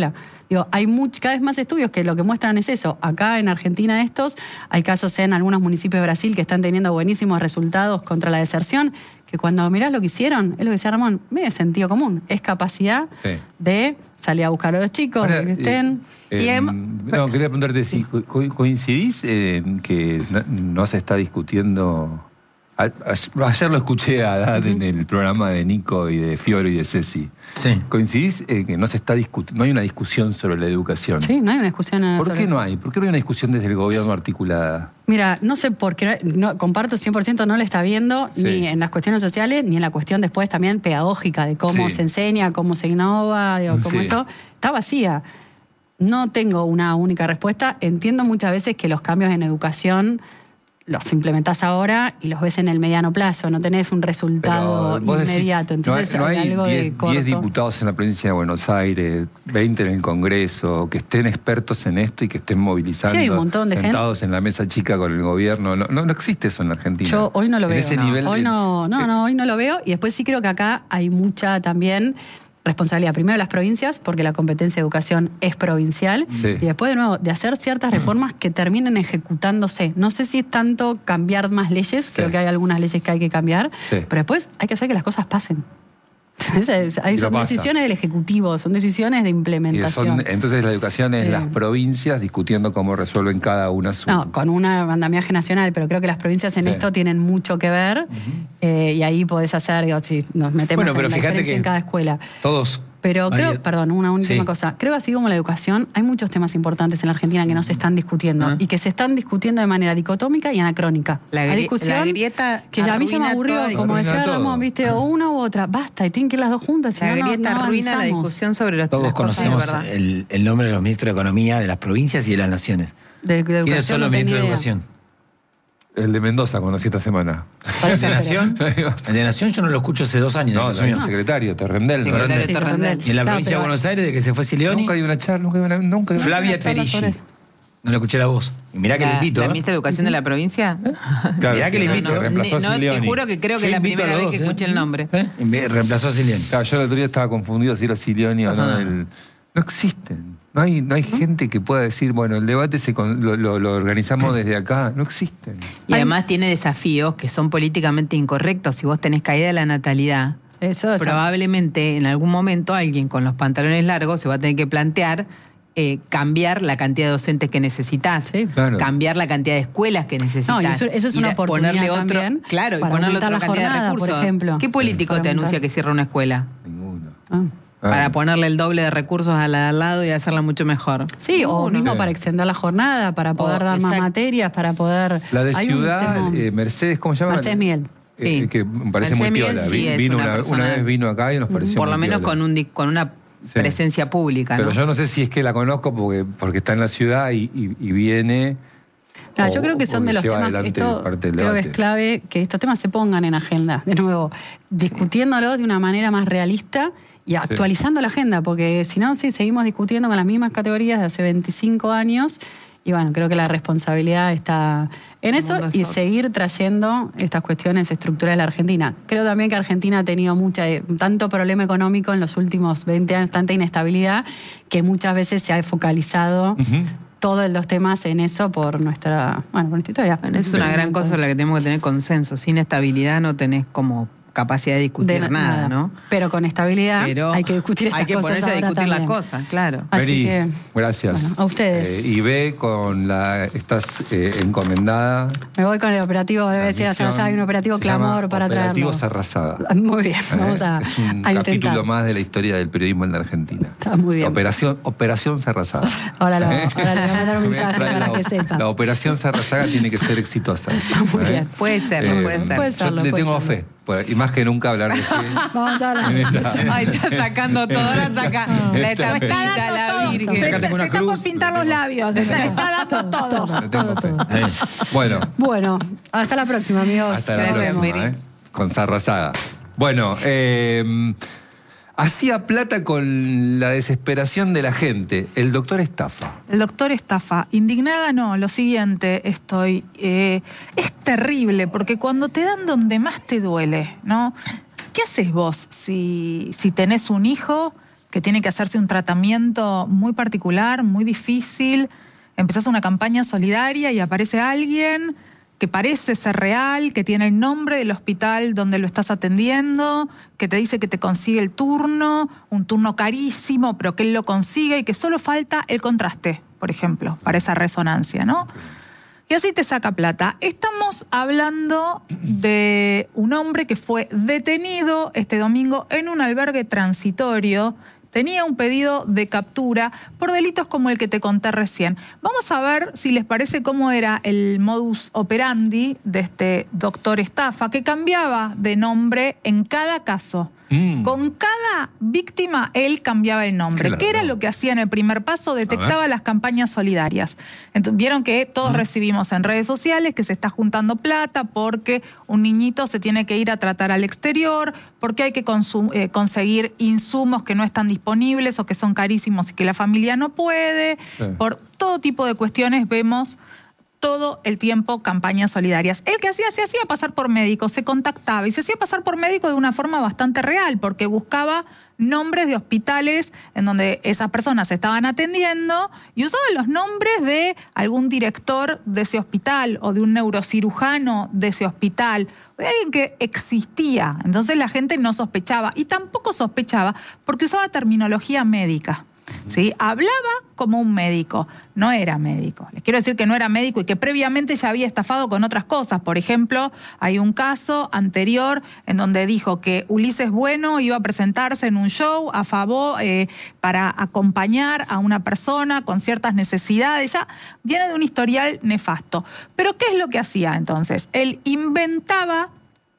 Digo, hay much, cada vez más estudios que lo que muestran es eso. Acá en Argentina estos, hay casos en algunos municipios de Brasil que están teniendo buenísimos resultados contra la deserción, que cuando mirás lo que hicieron, es lo que decía Ramón, medio sentido común, es capacidad sí. de salir a buscar a los chicos, Ahora, que estén... Eh, y eh, no, quería preguntarte si co coincidís en que no, no se está discutiendo... A, a, ayer lo escuché a Dad uh-huh. en el programa de Nico y de Fiore y de Ceci. Sí. ¿Coincidís en que no se está discutiendo, no hay una discusión sobre la educación? Sí, no hay una discusión. ¿Por sobre... qué no hay? ¿Por qué no hay una discusión desde el gobierno articulada? Mira, no sé por qué, no, comparto cien por ciento, no le está viendo sí. ni en las cuestiones sociales, ni en la cuestión después también pedagógica, de cómo sí. se enseña, cómo se innova, digo, cómo sí. esto está vacía. No tengo una única respuesta. Entiendo muchas veces que los cambios en educación los implementás ahora y los ves en el mediano plazo, no tenés un resultado inmediato. Decís, Entonces no hay, no hay algo diez, de corto. diez diputados en la provincia de Buenos Aires, veinte en el Congreso, que estén expertos en esto y que estén movilizando, sí, hay un montón de sentados gente. en la mesa chica con el gobierno. No, no, no existe eso en Argentina. Yo hoy no lo en veo. Ese No. nivel Hoy de, no, no, no, hoy no lo veo. Y después sí creo que acá hay mucha también responsabilidad, primero de las provincias, porque la competencia de educación es provincial, sí. y después de nuevo, de hacer ciertas reformas que terminen ejecutándose. No sé si es tanto cambiar más leyes, sí. creo que hay algunas leyes que hay que cambiar, sí. pero después hay que hacer que las cosas pasen. Hay, son decisiones del Ejecutivo, son decisiones de implementación. Son, entonces la educación es eh, las provincias discutiendo cómo resuelven cada una su... No, con un andamiaje nacional, pero creo que las provincias en sí. esto tienen mucho que ver, uh-huh. eh, y ahí podés hacer, digo, si nos metemos bueno, pero en la fíjate diferencia que en cada escuela. Todos... Pero creo, María. perdón, una última sí. cosa. Creo así como la educación, hay muchos temas importantes en la Argentina que no se están discutiendo Ah. y que se están discutiendo de manera dicotómica y anacrónica. La, hay gri discusión la grieta que a mí se me aburrió, como decía Ramón, viste, o una u otra, basta, y tienen que ir las dos juntas. Si la no, grieta no arruina la avanzamos. discusión sobre los Todos las conocemos cosas, el, el nombre de los ministros de Economía de las provincias y de las naciones. De, de ¿Quiénes son los no ministros de idea. Educación? El de Mendoza conocí esta semana. ¿El de Nación? El de Nación yo no lo escucho hace dos años. No, no, el secretario, Torrendel. Secretario Torrendel. Sí, Torrendel. ¿Y en la Claro, provincia de Buenos Aires, de que se fue Silioni? Nunca hay una charla, nunca hay una... Nunca hay una Flavia Terigi. No le escuché la voz. Y mirá que la, le invito. ¿La ¿eh? ministra de Educación de la provincia? Claro, mirá que le invito. No, no, reemplazó no, a Silioni. te juro que creo que es la primera vez dos, que ¿eh? escuché el nombre. ¿Eh? Reemplazó a Silioni. Claro, yo el otro día estaba confundido si era Silioni o no. El... No existen. No hay, no hay gente que pueda decir, bueno, el debate se con, lo, lo, lo organizamos desde acá. No existen. Y además tiene desafíos que son políticamente incorrectos. Si vos tenés caída de la natalidad, Eso es probablemente en algún momento alguien con los pantalones largos se va a tener que plantear eh, cambiar la cantidad de docentes que necesitas, sí. claro. cambiar la cantidad de escuelas que necesitas. No, y eso, eso es una oportunidad ponerle otro, también claro, y para ponerle otra aumentar la cantidad jornada, de recursos. por ejemplo. ¿Qué político sí, te aumentar. anuncia que cierra una escuela? Ninguno. Ah. Para ponerle el doble de recursos a la de al lado y hacerla mucho mejor. Sí, o Uno. mismo Sí. para extender la jornada, para poder O, dar más exacto. materias, para poder... La de Hay un Ciudad, tema- eh, Mercedes, ¿cómo se llama? Mercedes Miguel. Eh, Sí. que me parece Mercedes muy Miguel piola. sí Vi- es vino una una, persona- una vez vino acá y nos pareció Por lo muy menos piola. con, un, con una Sí. presencia pública, Pero ¿no? yo no sé si es que la conozco porque, porque está en la ciudad y, y, y viene... Claro, o- yo creo que son o de los lleva temas, adelante esto parte del creo que debate. es clave que estos temas se pongan en agenda, de nuevo, discutiéndolos de una manera más realista y actualizando la agenda, porque si no, sí, seguimos discutiendo con las mismas categorías de hace veinticinco años y bueno, creo que la responsabilidad está en eso y seguir trayendo estas cuestiones estructurales de la Argentina. Creo también que Argentina ha tenido mucha, tanto problema económico en los últimos veinte años, tanta inestabilidad, que muchas veces se ha focalizado Uh-huh. todos los temas en eso por nuestra, bueno, por nuestra historia. Bueno, es una gran cosa en la que tenemos que tener consenso. Sin estabilidad no tenés como capacidad de discutir De nada, nada. ¿no? Pero con estabilidad Pero hay que discutir estas hay que cosas ponerse a ahora discutir las también. cosas, claro. Así Mary, que, gracias. bueno, a ustedes. Eh, y ve con la... Estás eh, encomendada. Me voy con el operativo, le voy a La decir a misión Sarasá, hay un operativo se llama clamor para Operativo traerlo. Sarrazada. Muy bien, vamos a, Es un a intentar. capítulo más de la historia del periodismo en la Argentina. Está muy bien. Operación, Operación Sarrazada. Ahora, lo, ahora le voy a mandar un mensaje Trae para la, que sepa. la Operación Sarrazaga tiene que ser exitosa. Muy ¿Eh? bien. Puede serlo, Eh, puede ser. Puede yo serlo, le puede tengo serlo. fe. Por- Y más que nunca hablar de fe. Vamos a hablar. en esta- Ay, está sacando todo, ahora saca la Esta- estampita, la Se virgen. está, Sácate una se está cruz. por pintar los labios. Se está, está dando todo. le tengo fe. Bueno, Bueno, hasta la próxima, amigos. hasta la Gracias, próxima, Mary. ¿eh? Con Sarrazaga. Bueno, eh, hacía plata con la desesperación de la gente. El doctor estafa. El doctor estafa. Indignada no, lo siguiente estoy. Eh, es terrible, porque cuando te dan donde más te duele, ¿no? ¿Qué haces vos si, si tenés un hijo que tiene que hacerse un tratamiento muy particular, muy difícil. Empezás una campaña solidaria y aparece alguien que parece ser real, que tiene el nombre del hospital donde lo estás atendiendo, que te dice que te consigue el turno, un turno carísimo, pero que él lo consigue y que solo falta el contraste, por ejemplo, para esa resonancia, ¿no? Y así te saca plata. Estamos hablando de un hombre que fue detenido este domingo en un albergue transitorio. Tenía un pedido de captura por delitos como el que te conté recién. Vamos a ver si les parece cómo era el modus operandi de este doctor estafa, que cambiaba de nombre en cada caso. Mm. Con cada víctima, él cambiaba el nombre. Claro. ¿Qué era lo que hacía en el primer paso? Detectaba las campañas solidarias. Entonces, vieron que todos mm. recibimos en redes sociales que se está juntando plata porque un niñito se tiene que ir a tratar al exterior, porque hay que eh, conseguir insumos que no están disponibles o que son carísimos y que la familia no puede. Sí. Por todo tipo de cuestiones vemos todo el tiempo campañas solidarias. El que hacía, se hacía pasar por médico, se contactaba y se hacía pasar por médico de una forma bastante real, porque buscaba nombres de hospitales en donde esas personas se estaban atendiendo y usaba los nombres de algún director de ese hospital o de un neurocirujano de ese hospital, o de alguien que existía. Entonces la gente no sospechaba y tampoco sospechaba porque usaba terminología médica. ¿Sí? Hablaba como un médico, no era médico. Les quiero decir que no era médico y que previamente ya había estafado con otras cosas. Por ejemplo, hay un caso anterior en donde dijo que Ulises Bueno iba a presentarse en un show a favor eh, para acompañar a una persona con ciertas necesidades. Ya viene de un historial nefasto. Pero ¿qué es lo que hacía entonces? Él inventaba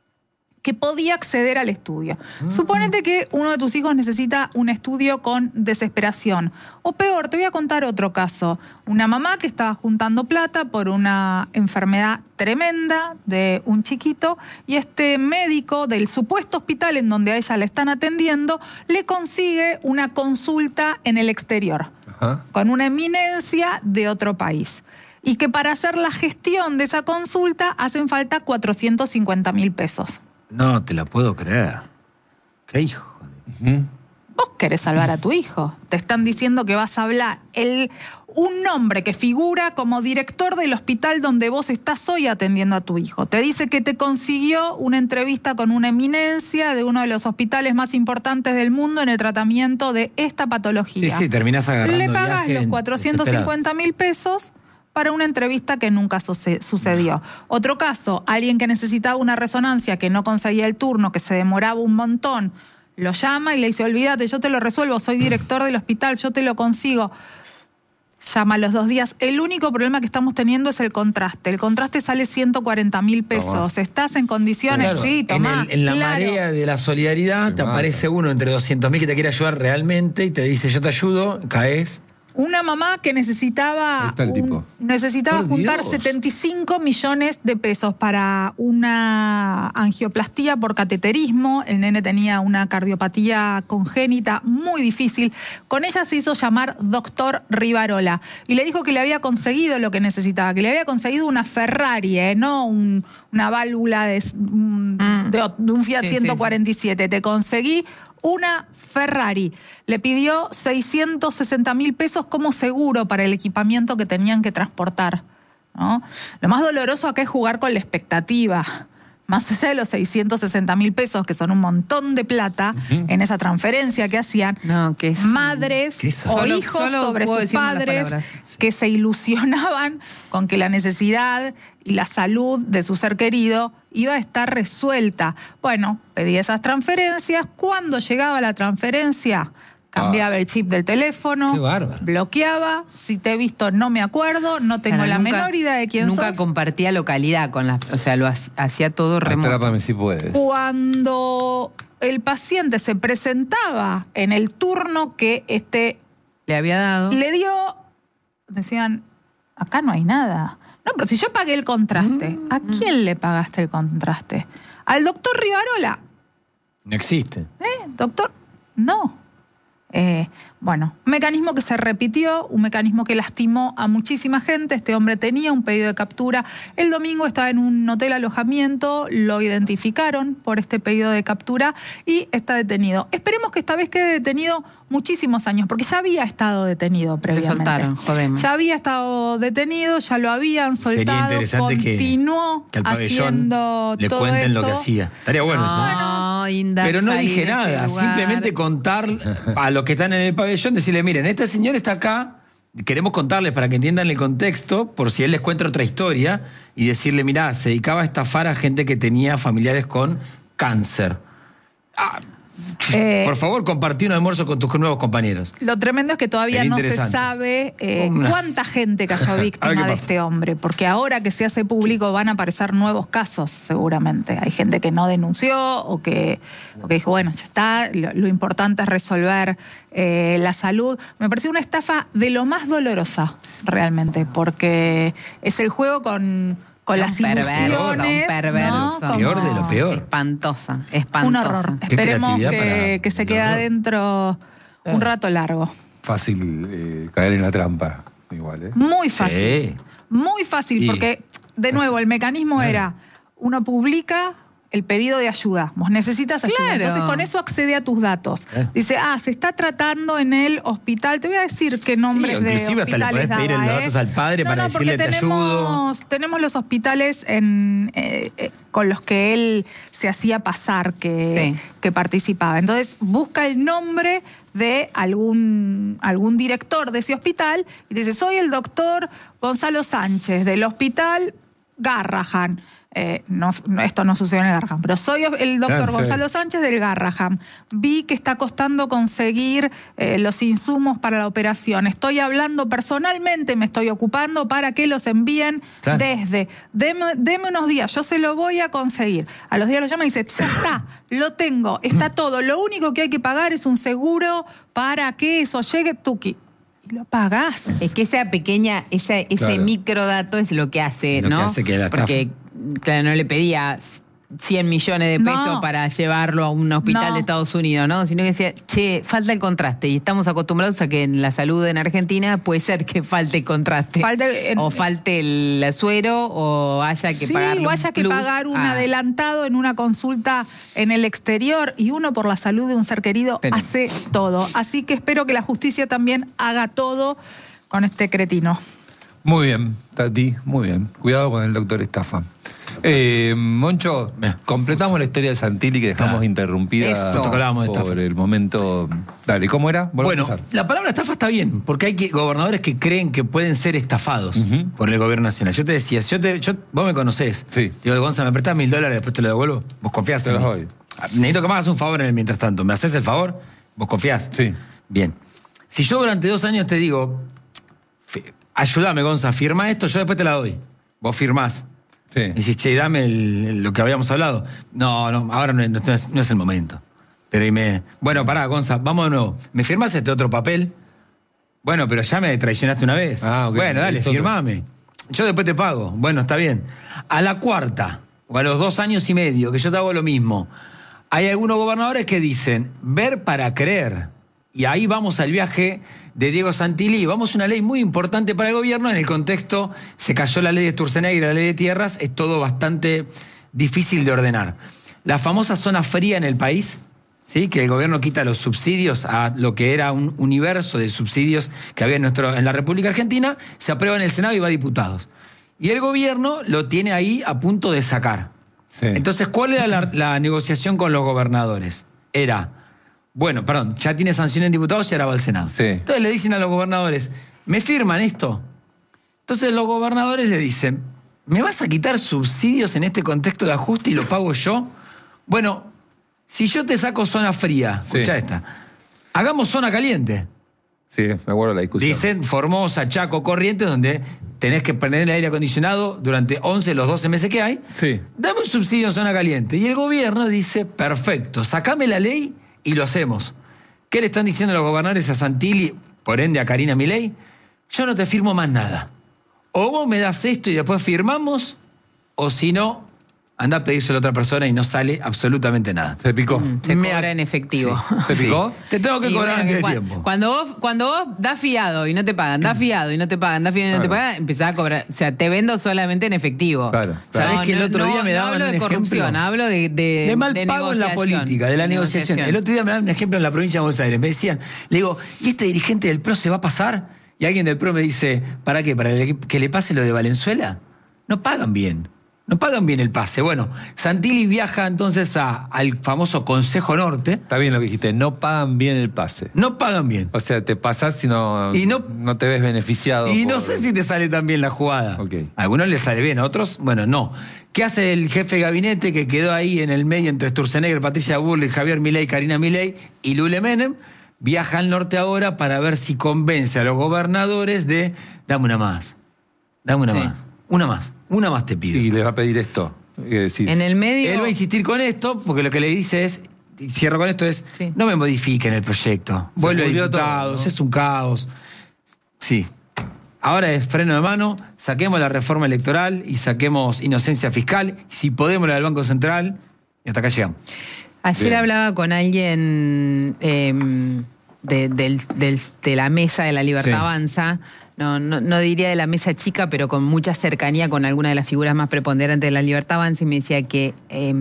que podía acceder al estudio. Mm. Suponete que uno de tus hijos necesita un estudio con desesperación. O peor, te voy a contar otro caso. Una mamá que estaba juntando plata por una enfermedad tremenda de un chiquito y este médico del supuesto hospital en donde a ella le están atendiendo le consigue una consulta en el exterior. Ajá. Con una eminencia de otro país. Y que para hacer la gestión de esa consulta hacen falta cuatrocientos cincuenta mil pesos. No te la puedo creer. ¿Qué hijo? Uh-huh. Vos querés salvar a tu hijo. Te están diciendo que vas a hablar el, un nombre que figura como director del hospital donde vos estás hoy atendiendo a tu hijo. Te dice que te consiguió una entrevista con una eminencia de uno de los hospitales más importantes del mundo en el tratamiento de esta patología. Sí, sí, terminás agarrando. Le pagas los cuatrocientos cincuenta mil pesos para una entrevista que nunca sucedió. Otro caso, alguien que necesitaba una resonancia, que no conseguía el turno, que se demoraba un montón, lo llama y le dice, olvídate, yo te lo resuelvo, soy director del hospital, yo te lo consigo. Llama a los dos días. El único problema que estamos teniendo es el contraste. El contraste sale ciento cuarenta mil pesos. Tomá. ¿Estás en condiciones? Claro, sí, tomá. En, el, en la claro. marea de la solidaridad te aparece uno entre doscientos mil que te quiere ayudar realmente y te dice, yo te ayudo, caes. Una mamá que necesitaba, un, necesitaba juntar Dios. setenta y cinco millones de pesos para una angioplastía por cateterismo. El nene tenía una cardiopatía congénita muy difícil. Con ella se hizo llamar doctor Rivarola y le dijo que le había conseguido lo que necesitaba, que le había conseguido una Ferrari, ¿eh? No un, una válvula de, mm. de, de un Fiat sí, ciento cuarenta y siete. Sí, sí. Te conseguí una Ferrari. Le pidió seiscientos sesenta mil pesos como seguro para el equipamiento que tenían que transportar, ¿no? Lo más doloroso acá es jugar con la expectativa. Más allá de los seiscientos sesenta mil pesos, que son un montón de plata, uh-huh. en esa transferencia que hacían, no, que es, madres o solo, hijos solo sobre sus padres que se ilusionaban con que la necesidad y la salud de su ser querido iba a estar resuelta. Bueno, pedía esas transferencias. Cuando llegaba la transferencia, cambiaba ah. el chip del teléfono, bloqueaba, si te he visto no me acuerdo, no tengo Pero la nunca, menor idea de quién nunca sos. Nunca compartía localidad con las, o sea, lo hacía todo remoto. Atrápame si puedes. Cuando el paciente se presentaba en el turno que este le había dado, le dio, decían, acá no hay nada. No, pero si yo pagué el contraste, mm, ¿a quién mm. le pagaste el contraste? ¿Al doctor Rivarola? No existe. ¿Eh? Doctor, no. Eh, bueno, un mecanismo que se repitió, un mecanismo que lastimó a muchísima gente. Este hombre tenía un pedido de captura. El domingo estaba en un hotel alojamiento, lo identificaron por este pedido de captura y está detenido. Esperemos que esta vez quede detenido muchísimos años, porque ya había estado detenido previamente. Lo soltaron, jodeme. Ya había estado detenido, ya lo habían soltado. Sería interesante continuó que, que al haciendo le todo cuenten esto. lo que hacía. Estaría bueno no, eso. No, Inda, Pero no dije nada, simplemente contar a los que están en el pabellón, decirle, miren, este señor está acá, queremos contarles para que entiendan el contexto, por si él les cuenta otra historia, y decirle, mirá, se dedicaba a estafar a gente que tenía familiares con cáncer. Ah, Eh, por favor, compartí un almuerzo con tus nuevos compañeros. Lo tremendo es que todavía no se sabe eh, cuánta gente cayó víctima de este hombre, porque ahora que se hace público van a aparecer nuevos casos seguramente. Hay gente que no denunció o que, o que dijo, bueno, ya está, lo, lo importante es resolver eh, la salud. Me pareció una estafa de lo más dolorosa realmente, porque es el juego con... con un las perverso, ilusiones, un perverso. ¿no? Peor de lo peor. Espantosa, espantosa. Un horror. Esperemos que, para... que se quede adentro un rato largo. Fácil eh, caer en la trampa, igual, ¿eh? Muy fácil. Sí. Muy fácil, y... porque, de nuevo, el mecanismo claro. era, uno publica el pedido de ayuda. Vos necesitas ayuda. Claro. Entonces, con eso accede a tus datos. ¿Eh? Dice, ah, se está tratando en el hospital. Te voy a decir qué nombres sí, de inclusive hospitales hasta le podés pedir daba, los datos ¿eh? al padre no, para no, decirle tenemos, te ayudo. Tenemos los hospitales en, eh, eh, con los que él se hacía pasar que, sí. que participaba. Entonces, busca el nombre de algún, algún director de ese hospital y dice, soy el doctor Gonzalo Sánchez del hospital Garrahan. Eh, no, esto no sucedió en el Garrahan, pero soy el doctor claro, Gonzalo sí. Sánchez del Garrahan. Vi que está costando conseguir eh, los insumos para la operación. Estoy hablando personalmente, me estoy ocupando para que los envíen claro. desde. Deme, deme unos días, yo se lo voy a conseguir. A los días lo llama y dice, ya está, lo tengo, está todo. Lo único que hay que pagar es un seguro para que eso llegue tuki. Lo pagás. Es que esa pequeña, esa, ese claro. microdato es lo que hace, lo ¿no? Que hace que la Porque, claro, no le pedía cien millones de pesos no. para llevarlo a un hospital no. de Estados Unidos, ¿no? Sino que decía, che, falta el contraste. Y estamos acostumbrados a que en la salud en Argentina puede ser que falte el contraste. Falte, en... O falte el suero, o haya que sí, pagar o haya que pagar un ah. adelantado en una consulta en el exterior. Y uno, por la salud de un ser querido, Pero... hace todo. Así que espero que la justicia también haga todo con este cretino. Muy bien, Tati, muy bien. Cuidado con el doctor estafa. Eh, Moncho, completamos la historia de Santilli que dejamos ah, interrumpida eso. por de el momento. Dale, ¿cómo era? Bueno, la palabra estafa está bien, porque hay que, gobernadores que creen que pueden ser estafados uh-huh. por el gobierno nacional. Yo te decía, yo te, yo, vos me conocés. Sí. Digo, Gonzalo, me prestás mil dólares, después te lo devuelvo. Vos confiás en mí. Doy. Necesito que me hagas un favor en el mientras tanto. ¿Me haces el favor? ¿Vos confiás? Sí. Bien. Si yo durante dos años te digo, ayúdame, Gonza, firma esto, yo después te la doy. Vos firmás. Sí. Y dices, che, dame el, el, lo que habíamos hablado. No, no, ahora no, no, es, no es el momento. Pero y me... Bueno, pará, Gonza, vamos de nuevo. ¿Me firmás este otro papel? Bueno, pero ya me traicionaste una vez. Ah, okay. Bueno, dale, firmame. Yo después te pago. Bueno, está bien. A la cuarta, o a los dos años y medio, que yo te hago lo mismo, hay algunos gobernadores que dicen, ver para creer. Y ahí vamos al viaje de Diego Santilli. Vamos a una ley muy importante para el gobierno. En el contexto, se cayó la ley de Sturzenegger, la ley de tierras. Es todo bastante difícil de ordenar. La famosa zona fría en el país, ¿sí? Que el gobierno quita los subsidios a lo que era un universo de subsidios que había en, nuestro, en la República Argentina, se aprueba en el Senado y va a diputados. Y el gobierno lo tiene ahí a punto de sacar. Sí. Entonces, ¿cuál era la, la negociación con los gobernadores? Era... Bueno, perdón, ya tiene sanción en diputados y ahora va al Senado. Sí. Entonces le dicen a los gobernadores, ¿me firman esto? Entonces los gobernadores le dicen, ¿me vas a quitar subsidios en este contexto de ajuste y lo pago yo? Bueno, si yo te saco zona fría, sí. escuchá esta, hagamos zona caliente. Sí, me acuerdo la discusión. Dicen Formosa, Chaco, Corrientes, donde tenés que prender el aire acondicionado durante once, los doce meses que hay. Sí. Dame un subsidio en zona caliente. Y el gobierno dice, perfecto, sacame la ley y lo hacemos. ¿Qué le están diciendo los gobernadores a Santilli, por ende a Karina Milei? Yo no te firmo más nada. O vos me das esto y después firmamos, o si no, anda a pedírselo a otra persona y no sale absolutamente nada. Se picó. Mm, se Me cobra en efectivo. Sí. ¿Se picó? Sí. Te tengo que Y cobrar bueno, antes de cua- tiempo. Cuando vos, cuando vos das fiado y no te pagan, das fiado y no te pagan, das fiado y no te Claro. pagan, empezás a cobrar. O sea, te vendo solamente en efectivo. Claro, ¿Sabés No, que el no, otro no, día me no daban hablo un de corrupción, ejemplo? hablo de, de, De mal de pago en la negociación. política, de la negociación. El otro día me daban un ejemplo en la provincia de Buenos Aires. Me decían, le digo, ¿y este dirigente del P R O se va a pasar? Y alguien del P R O me dice, ¿para qué? ¿Para que le pase lo de Valenzuela? No pagan bien. No pagan bien el pase. Bueno, Santilli viaja entonces a, al famoso Consejo Norte. Está bien lo que dijiste, no pagan bien el pase. No pagan bien. O sea, te pasás y no, Y no- no te ves beneficiado. Y no por- sé si te sale tan bien la jugada. Ok. A algunos les sale bien, a otros, bueno, no. ¿Qué hace el jefe de gabinete que quedó ahí en el medio entre Sturzenegger, Patricia Bullrich, Javier Milei, Karina Milei y Lule Menem? Viaja al norte ahora para ver si convence a los gobernadores de dame una más, dame una Sí. más, una más, una más te pido. Y les va a pedir esto. ¿Qué decís? En el medio. Él va a insistir con esto porque lo que le dice es, y cierro con esto, es Sí. no me modifiquen el proyecto. Se Vuelve a volvió diputados, todo, ¿no? es un caos. Sí. Ahora es freno de mano, saquemos la reforma electoral y saquemos inocencia fiscal. Si podemos la del Banco Central, y hasta acá llegamos. Ayer Bien. hablaba con alguien eh, de, del- del- de la mesa de la Libertad Sí. Avanza, no, no, no diría de la mesa chica, pero con mucha cercanía con alguna de las figuras más preponderantes de la Libertad Avanza, y me decía que eh,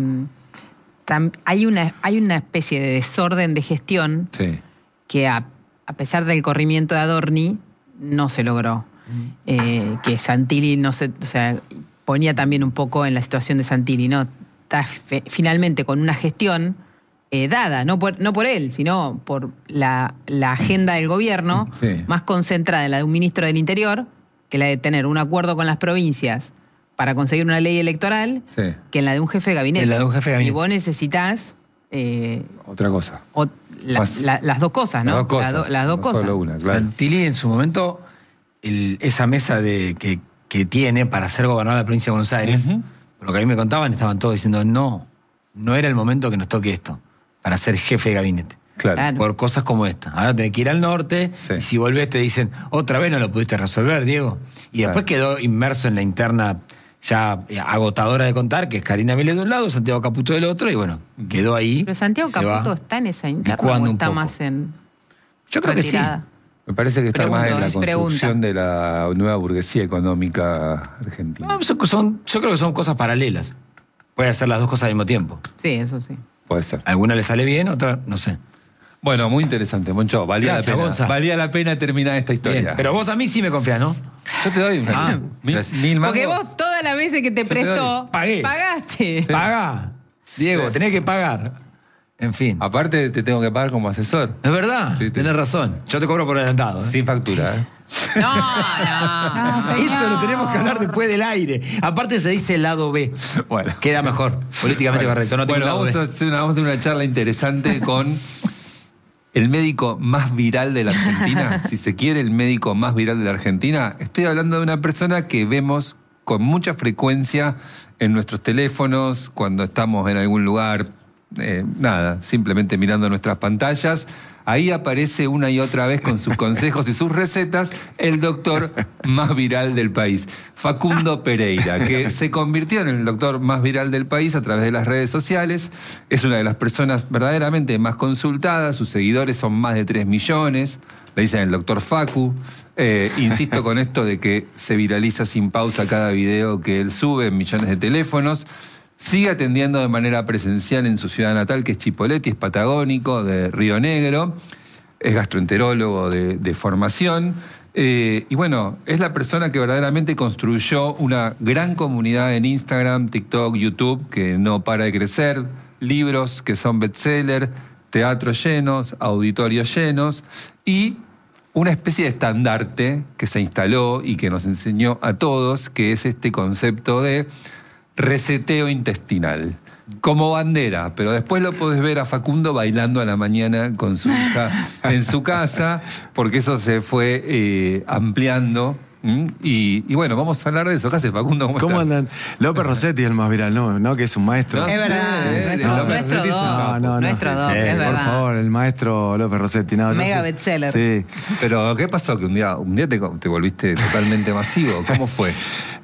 tam- hay, una, hay una especie de desorden de gestión Sí. que a, a pesar del corrimiento de Adorni no se logró. Eh, que Santilli no se, o sea, ponía también un poco en la situación de Santilli, ¿no? Está fe- finalmente con una gestión eh, dada, no por, no por él, sino por la, la agenda del gobierno, Sí. más concentrada en la de un ministro del Interior, que la de tener un acuerdo con las provincias para conseguir una ley electoral, Sí. que en la de un jefe de gabinete. En la de un jefe de gabinete. Y vos necesitas eh, Otra cosa. o- la- Más- la- las dos cosas, ¿no? Las dos cosas. La do- las dos no cosas. Solo una, claro. Santilli en su momento, el- esa mesa de, que, que tiene para ser gobernador de la provincia de Buenos Aires, Ujú. por lo que a mí me contaban, estaban todos diciendo, no, no era el momento que nos toque esto, para ser jefe de gabinete. Claro. Claro. Por cosas como esta. Ahora tenés que ir al norte, Sí. y si volvés te dicen, otra vez no lo pudiste resolver, Diego. Y después quedó inmerso en la interna ya agotadora de contar, que es Karina Milei de un lado, Santiago Caputo del otro, y bueno, quedó ahí. Pero Santiago se va. Caputo está en esa interna licuando o un está poco. más en Yo creo que retirada. Me parece que está Pregunto, más en la sí, construcción pregunta. de la nueva burguesía económica argentina. No, son- son- yo creo que son cosas paralelas. Puede hacer las dos cosas al mismo tiempo. Sí, eso sí. Puede ser. Alguna le sale bien, otra no sé. Bueno, muy interesante, Moncho. Valía Gracias, la pena. Gonza. Valía la pena terminar esta historia. Bien, pero vos a mí sí me confías, ¿no? Yo te doy una- Ah, mil, gracias. mil mangos. Porque vos todas las veces que te te prestó, doy. Pagué. pagaste. Paga. Diego, tenés que pagar. En fin. Aparte te tengo que pagar como asesor. Es verdad, Sí, te- tenés razón. Yo te cobro por adelantado. ¿eh? Sin factura, ¿eh? No, no. Eso lo tenemos que hablar después del aire. Aparte se dice el lado B. Bueno. Queda mejor, políticamente Bueno, correcto. No tengo bueno, un lado vamos a, B. hacer una, vamos a tener una charla interesante con el médico más viral de la Argentina. Si se quiere, el médico más viral de la Argentina. Estoy hablando de una persona que vemos con mucha frecuencia en nuestros teléfonos, cuando estamos en algún lugar, eh, nada, simplemente mirando nuestras pantallas. Ahí aparece una y otra vez con sus consejos y sus recetas el doctor más viral del país, Facundo Pereira, que se convirtió en el doctor más viral del país a través de las redes sociales. Es una de las personas verdaderamente más consultadas, sus seguidores son más de tres millones, le dicen el doctor Facu. Eh, insisto con esto de que se viraliza sin pausa cada video que él sube en millones de teléfonos. Sigue atendiendo de manera presencial en su ciudad natal, que es Chipoleti, es patagónico, de Río Negro. Es gastroenterólogo de, de formación. Eh, y bueno, es la persona que verdaderamente construyó una gran comunidad en Instagram, TikTok, YouTube, que no para de crecer. Libros que son bestseller, teatros llenos, auditorios llenos. Y una especie de estandarte que se instaló y que nos enseñó a todos, que es este concepto de reseteo intestinal. Como bandera, pero después lo podés ver a Facundo bailando a la mañana con su hija en su casa, porque eso se fue eh, ampliando. ¿Mm? Y, y bueno, vamos a hablar de eso. ¿Qué hace, Facundo? ¿Cómo, ¿Cómo estás? andan? López Rossetti es el más viral, ¿no? ¿No? Que es un maestro. No, Es verdad, sí, nuestro, López nuestro Rossetti es un doc, capo. No, no, nuestro no. doc, Sí, es por verdad. favor, el maestro López Rossetti. No, yo Mega sé- bestseller. Sí. Pero, ¿qué pasó? Que un día, un día te, te volviste totalmente masivo. ¿Cómo fue?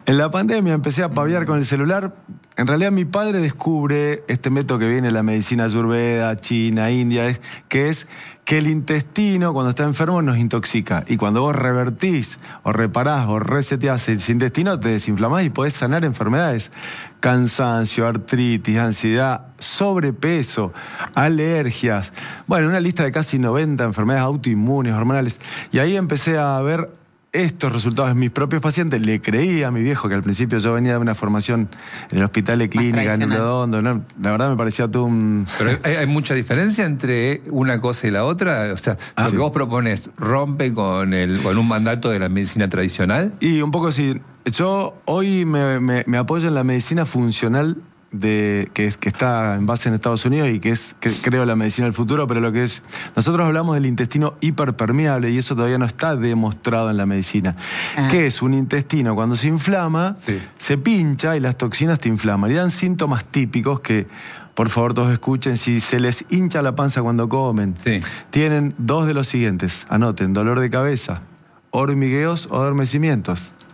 En la pandemia empecé a paviar con el celular. En realidad mi padre descubre este método que viene de la medicina ayurveda, China, India, es, que es que el intestino cuando está enfermo nos intoxica. Y cuando vos revertís o reparás o reseteás ese intestino, te desinflamás y podés sanar enfermedades. Cansancio, artritis, ansiedad, sobrepeso, alergias. Bueno, una lista de casi noventa enfermedades autoinmunes, hormonales. Y ahí empecé a ver estos resultados en mis propios pacientes. Le creí a mi viejo, que al principio yo venía de una formación en el hospital de clínica, en el Odondo, ¿no? La verdad me parecía todo un... Pero hay, hay mucha diferencia entre una cosa y la otra. O sea, ah, lo que vos propones rompe con, el, con un mandato de la medicina tradicional. Y un poco sí. Yo hoy me, me, me apoyo en la medicina funcional de, que, que está en base en Estados Unidos y que es, que, creo, la medicina del futuro, pero lo que es... Nosotros hablamos del intestino hiperpermeable y eso todavía no está demostrado en la medicina. Ah. ¿Qué es? Un intestino cuando se inflama, sí. se pincha y las toxinas te inflaman. Y dan síntomas típicos que, por favor, todos escuchen. Si se les hincha la panza cuando comen, sí. tienen dos de los siguientes. Anoten: dolor de cabeza, hormigueos o adormecimientos.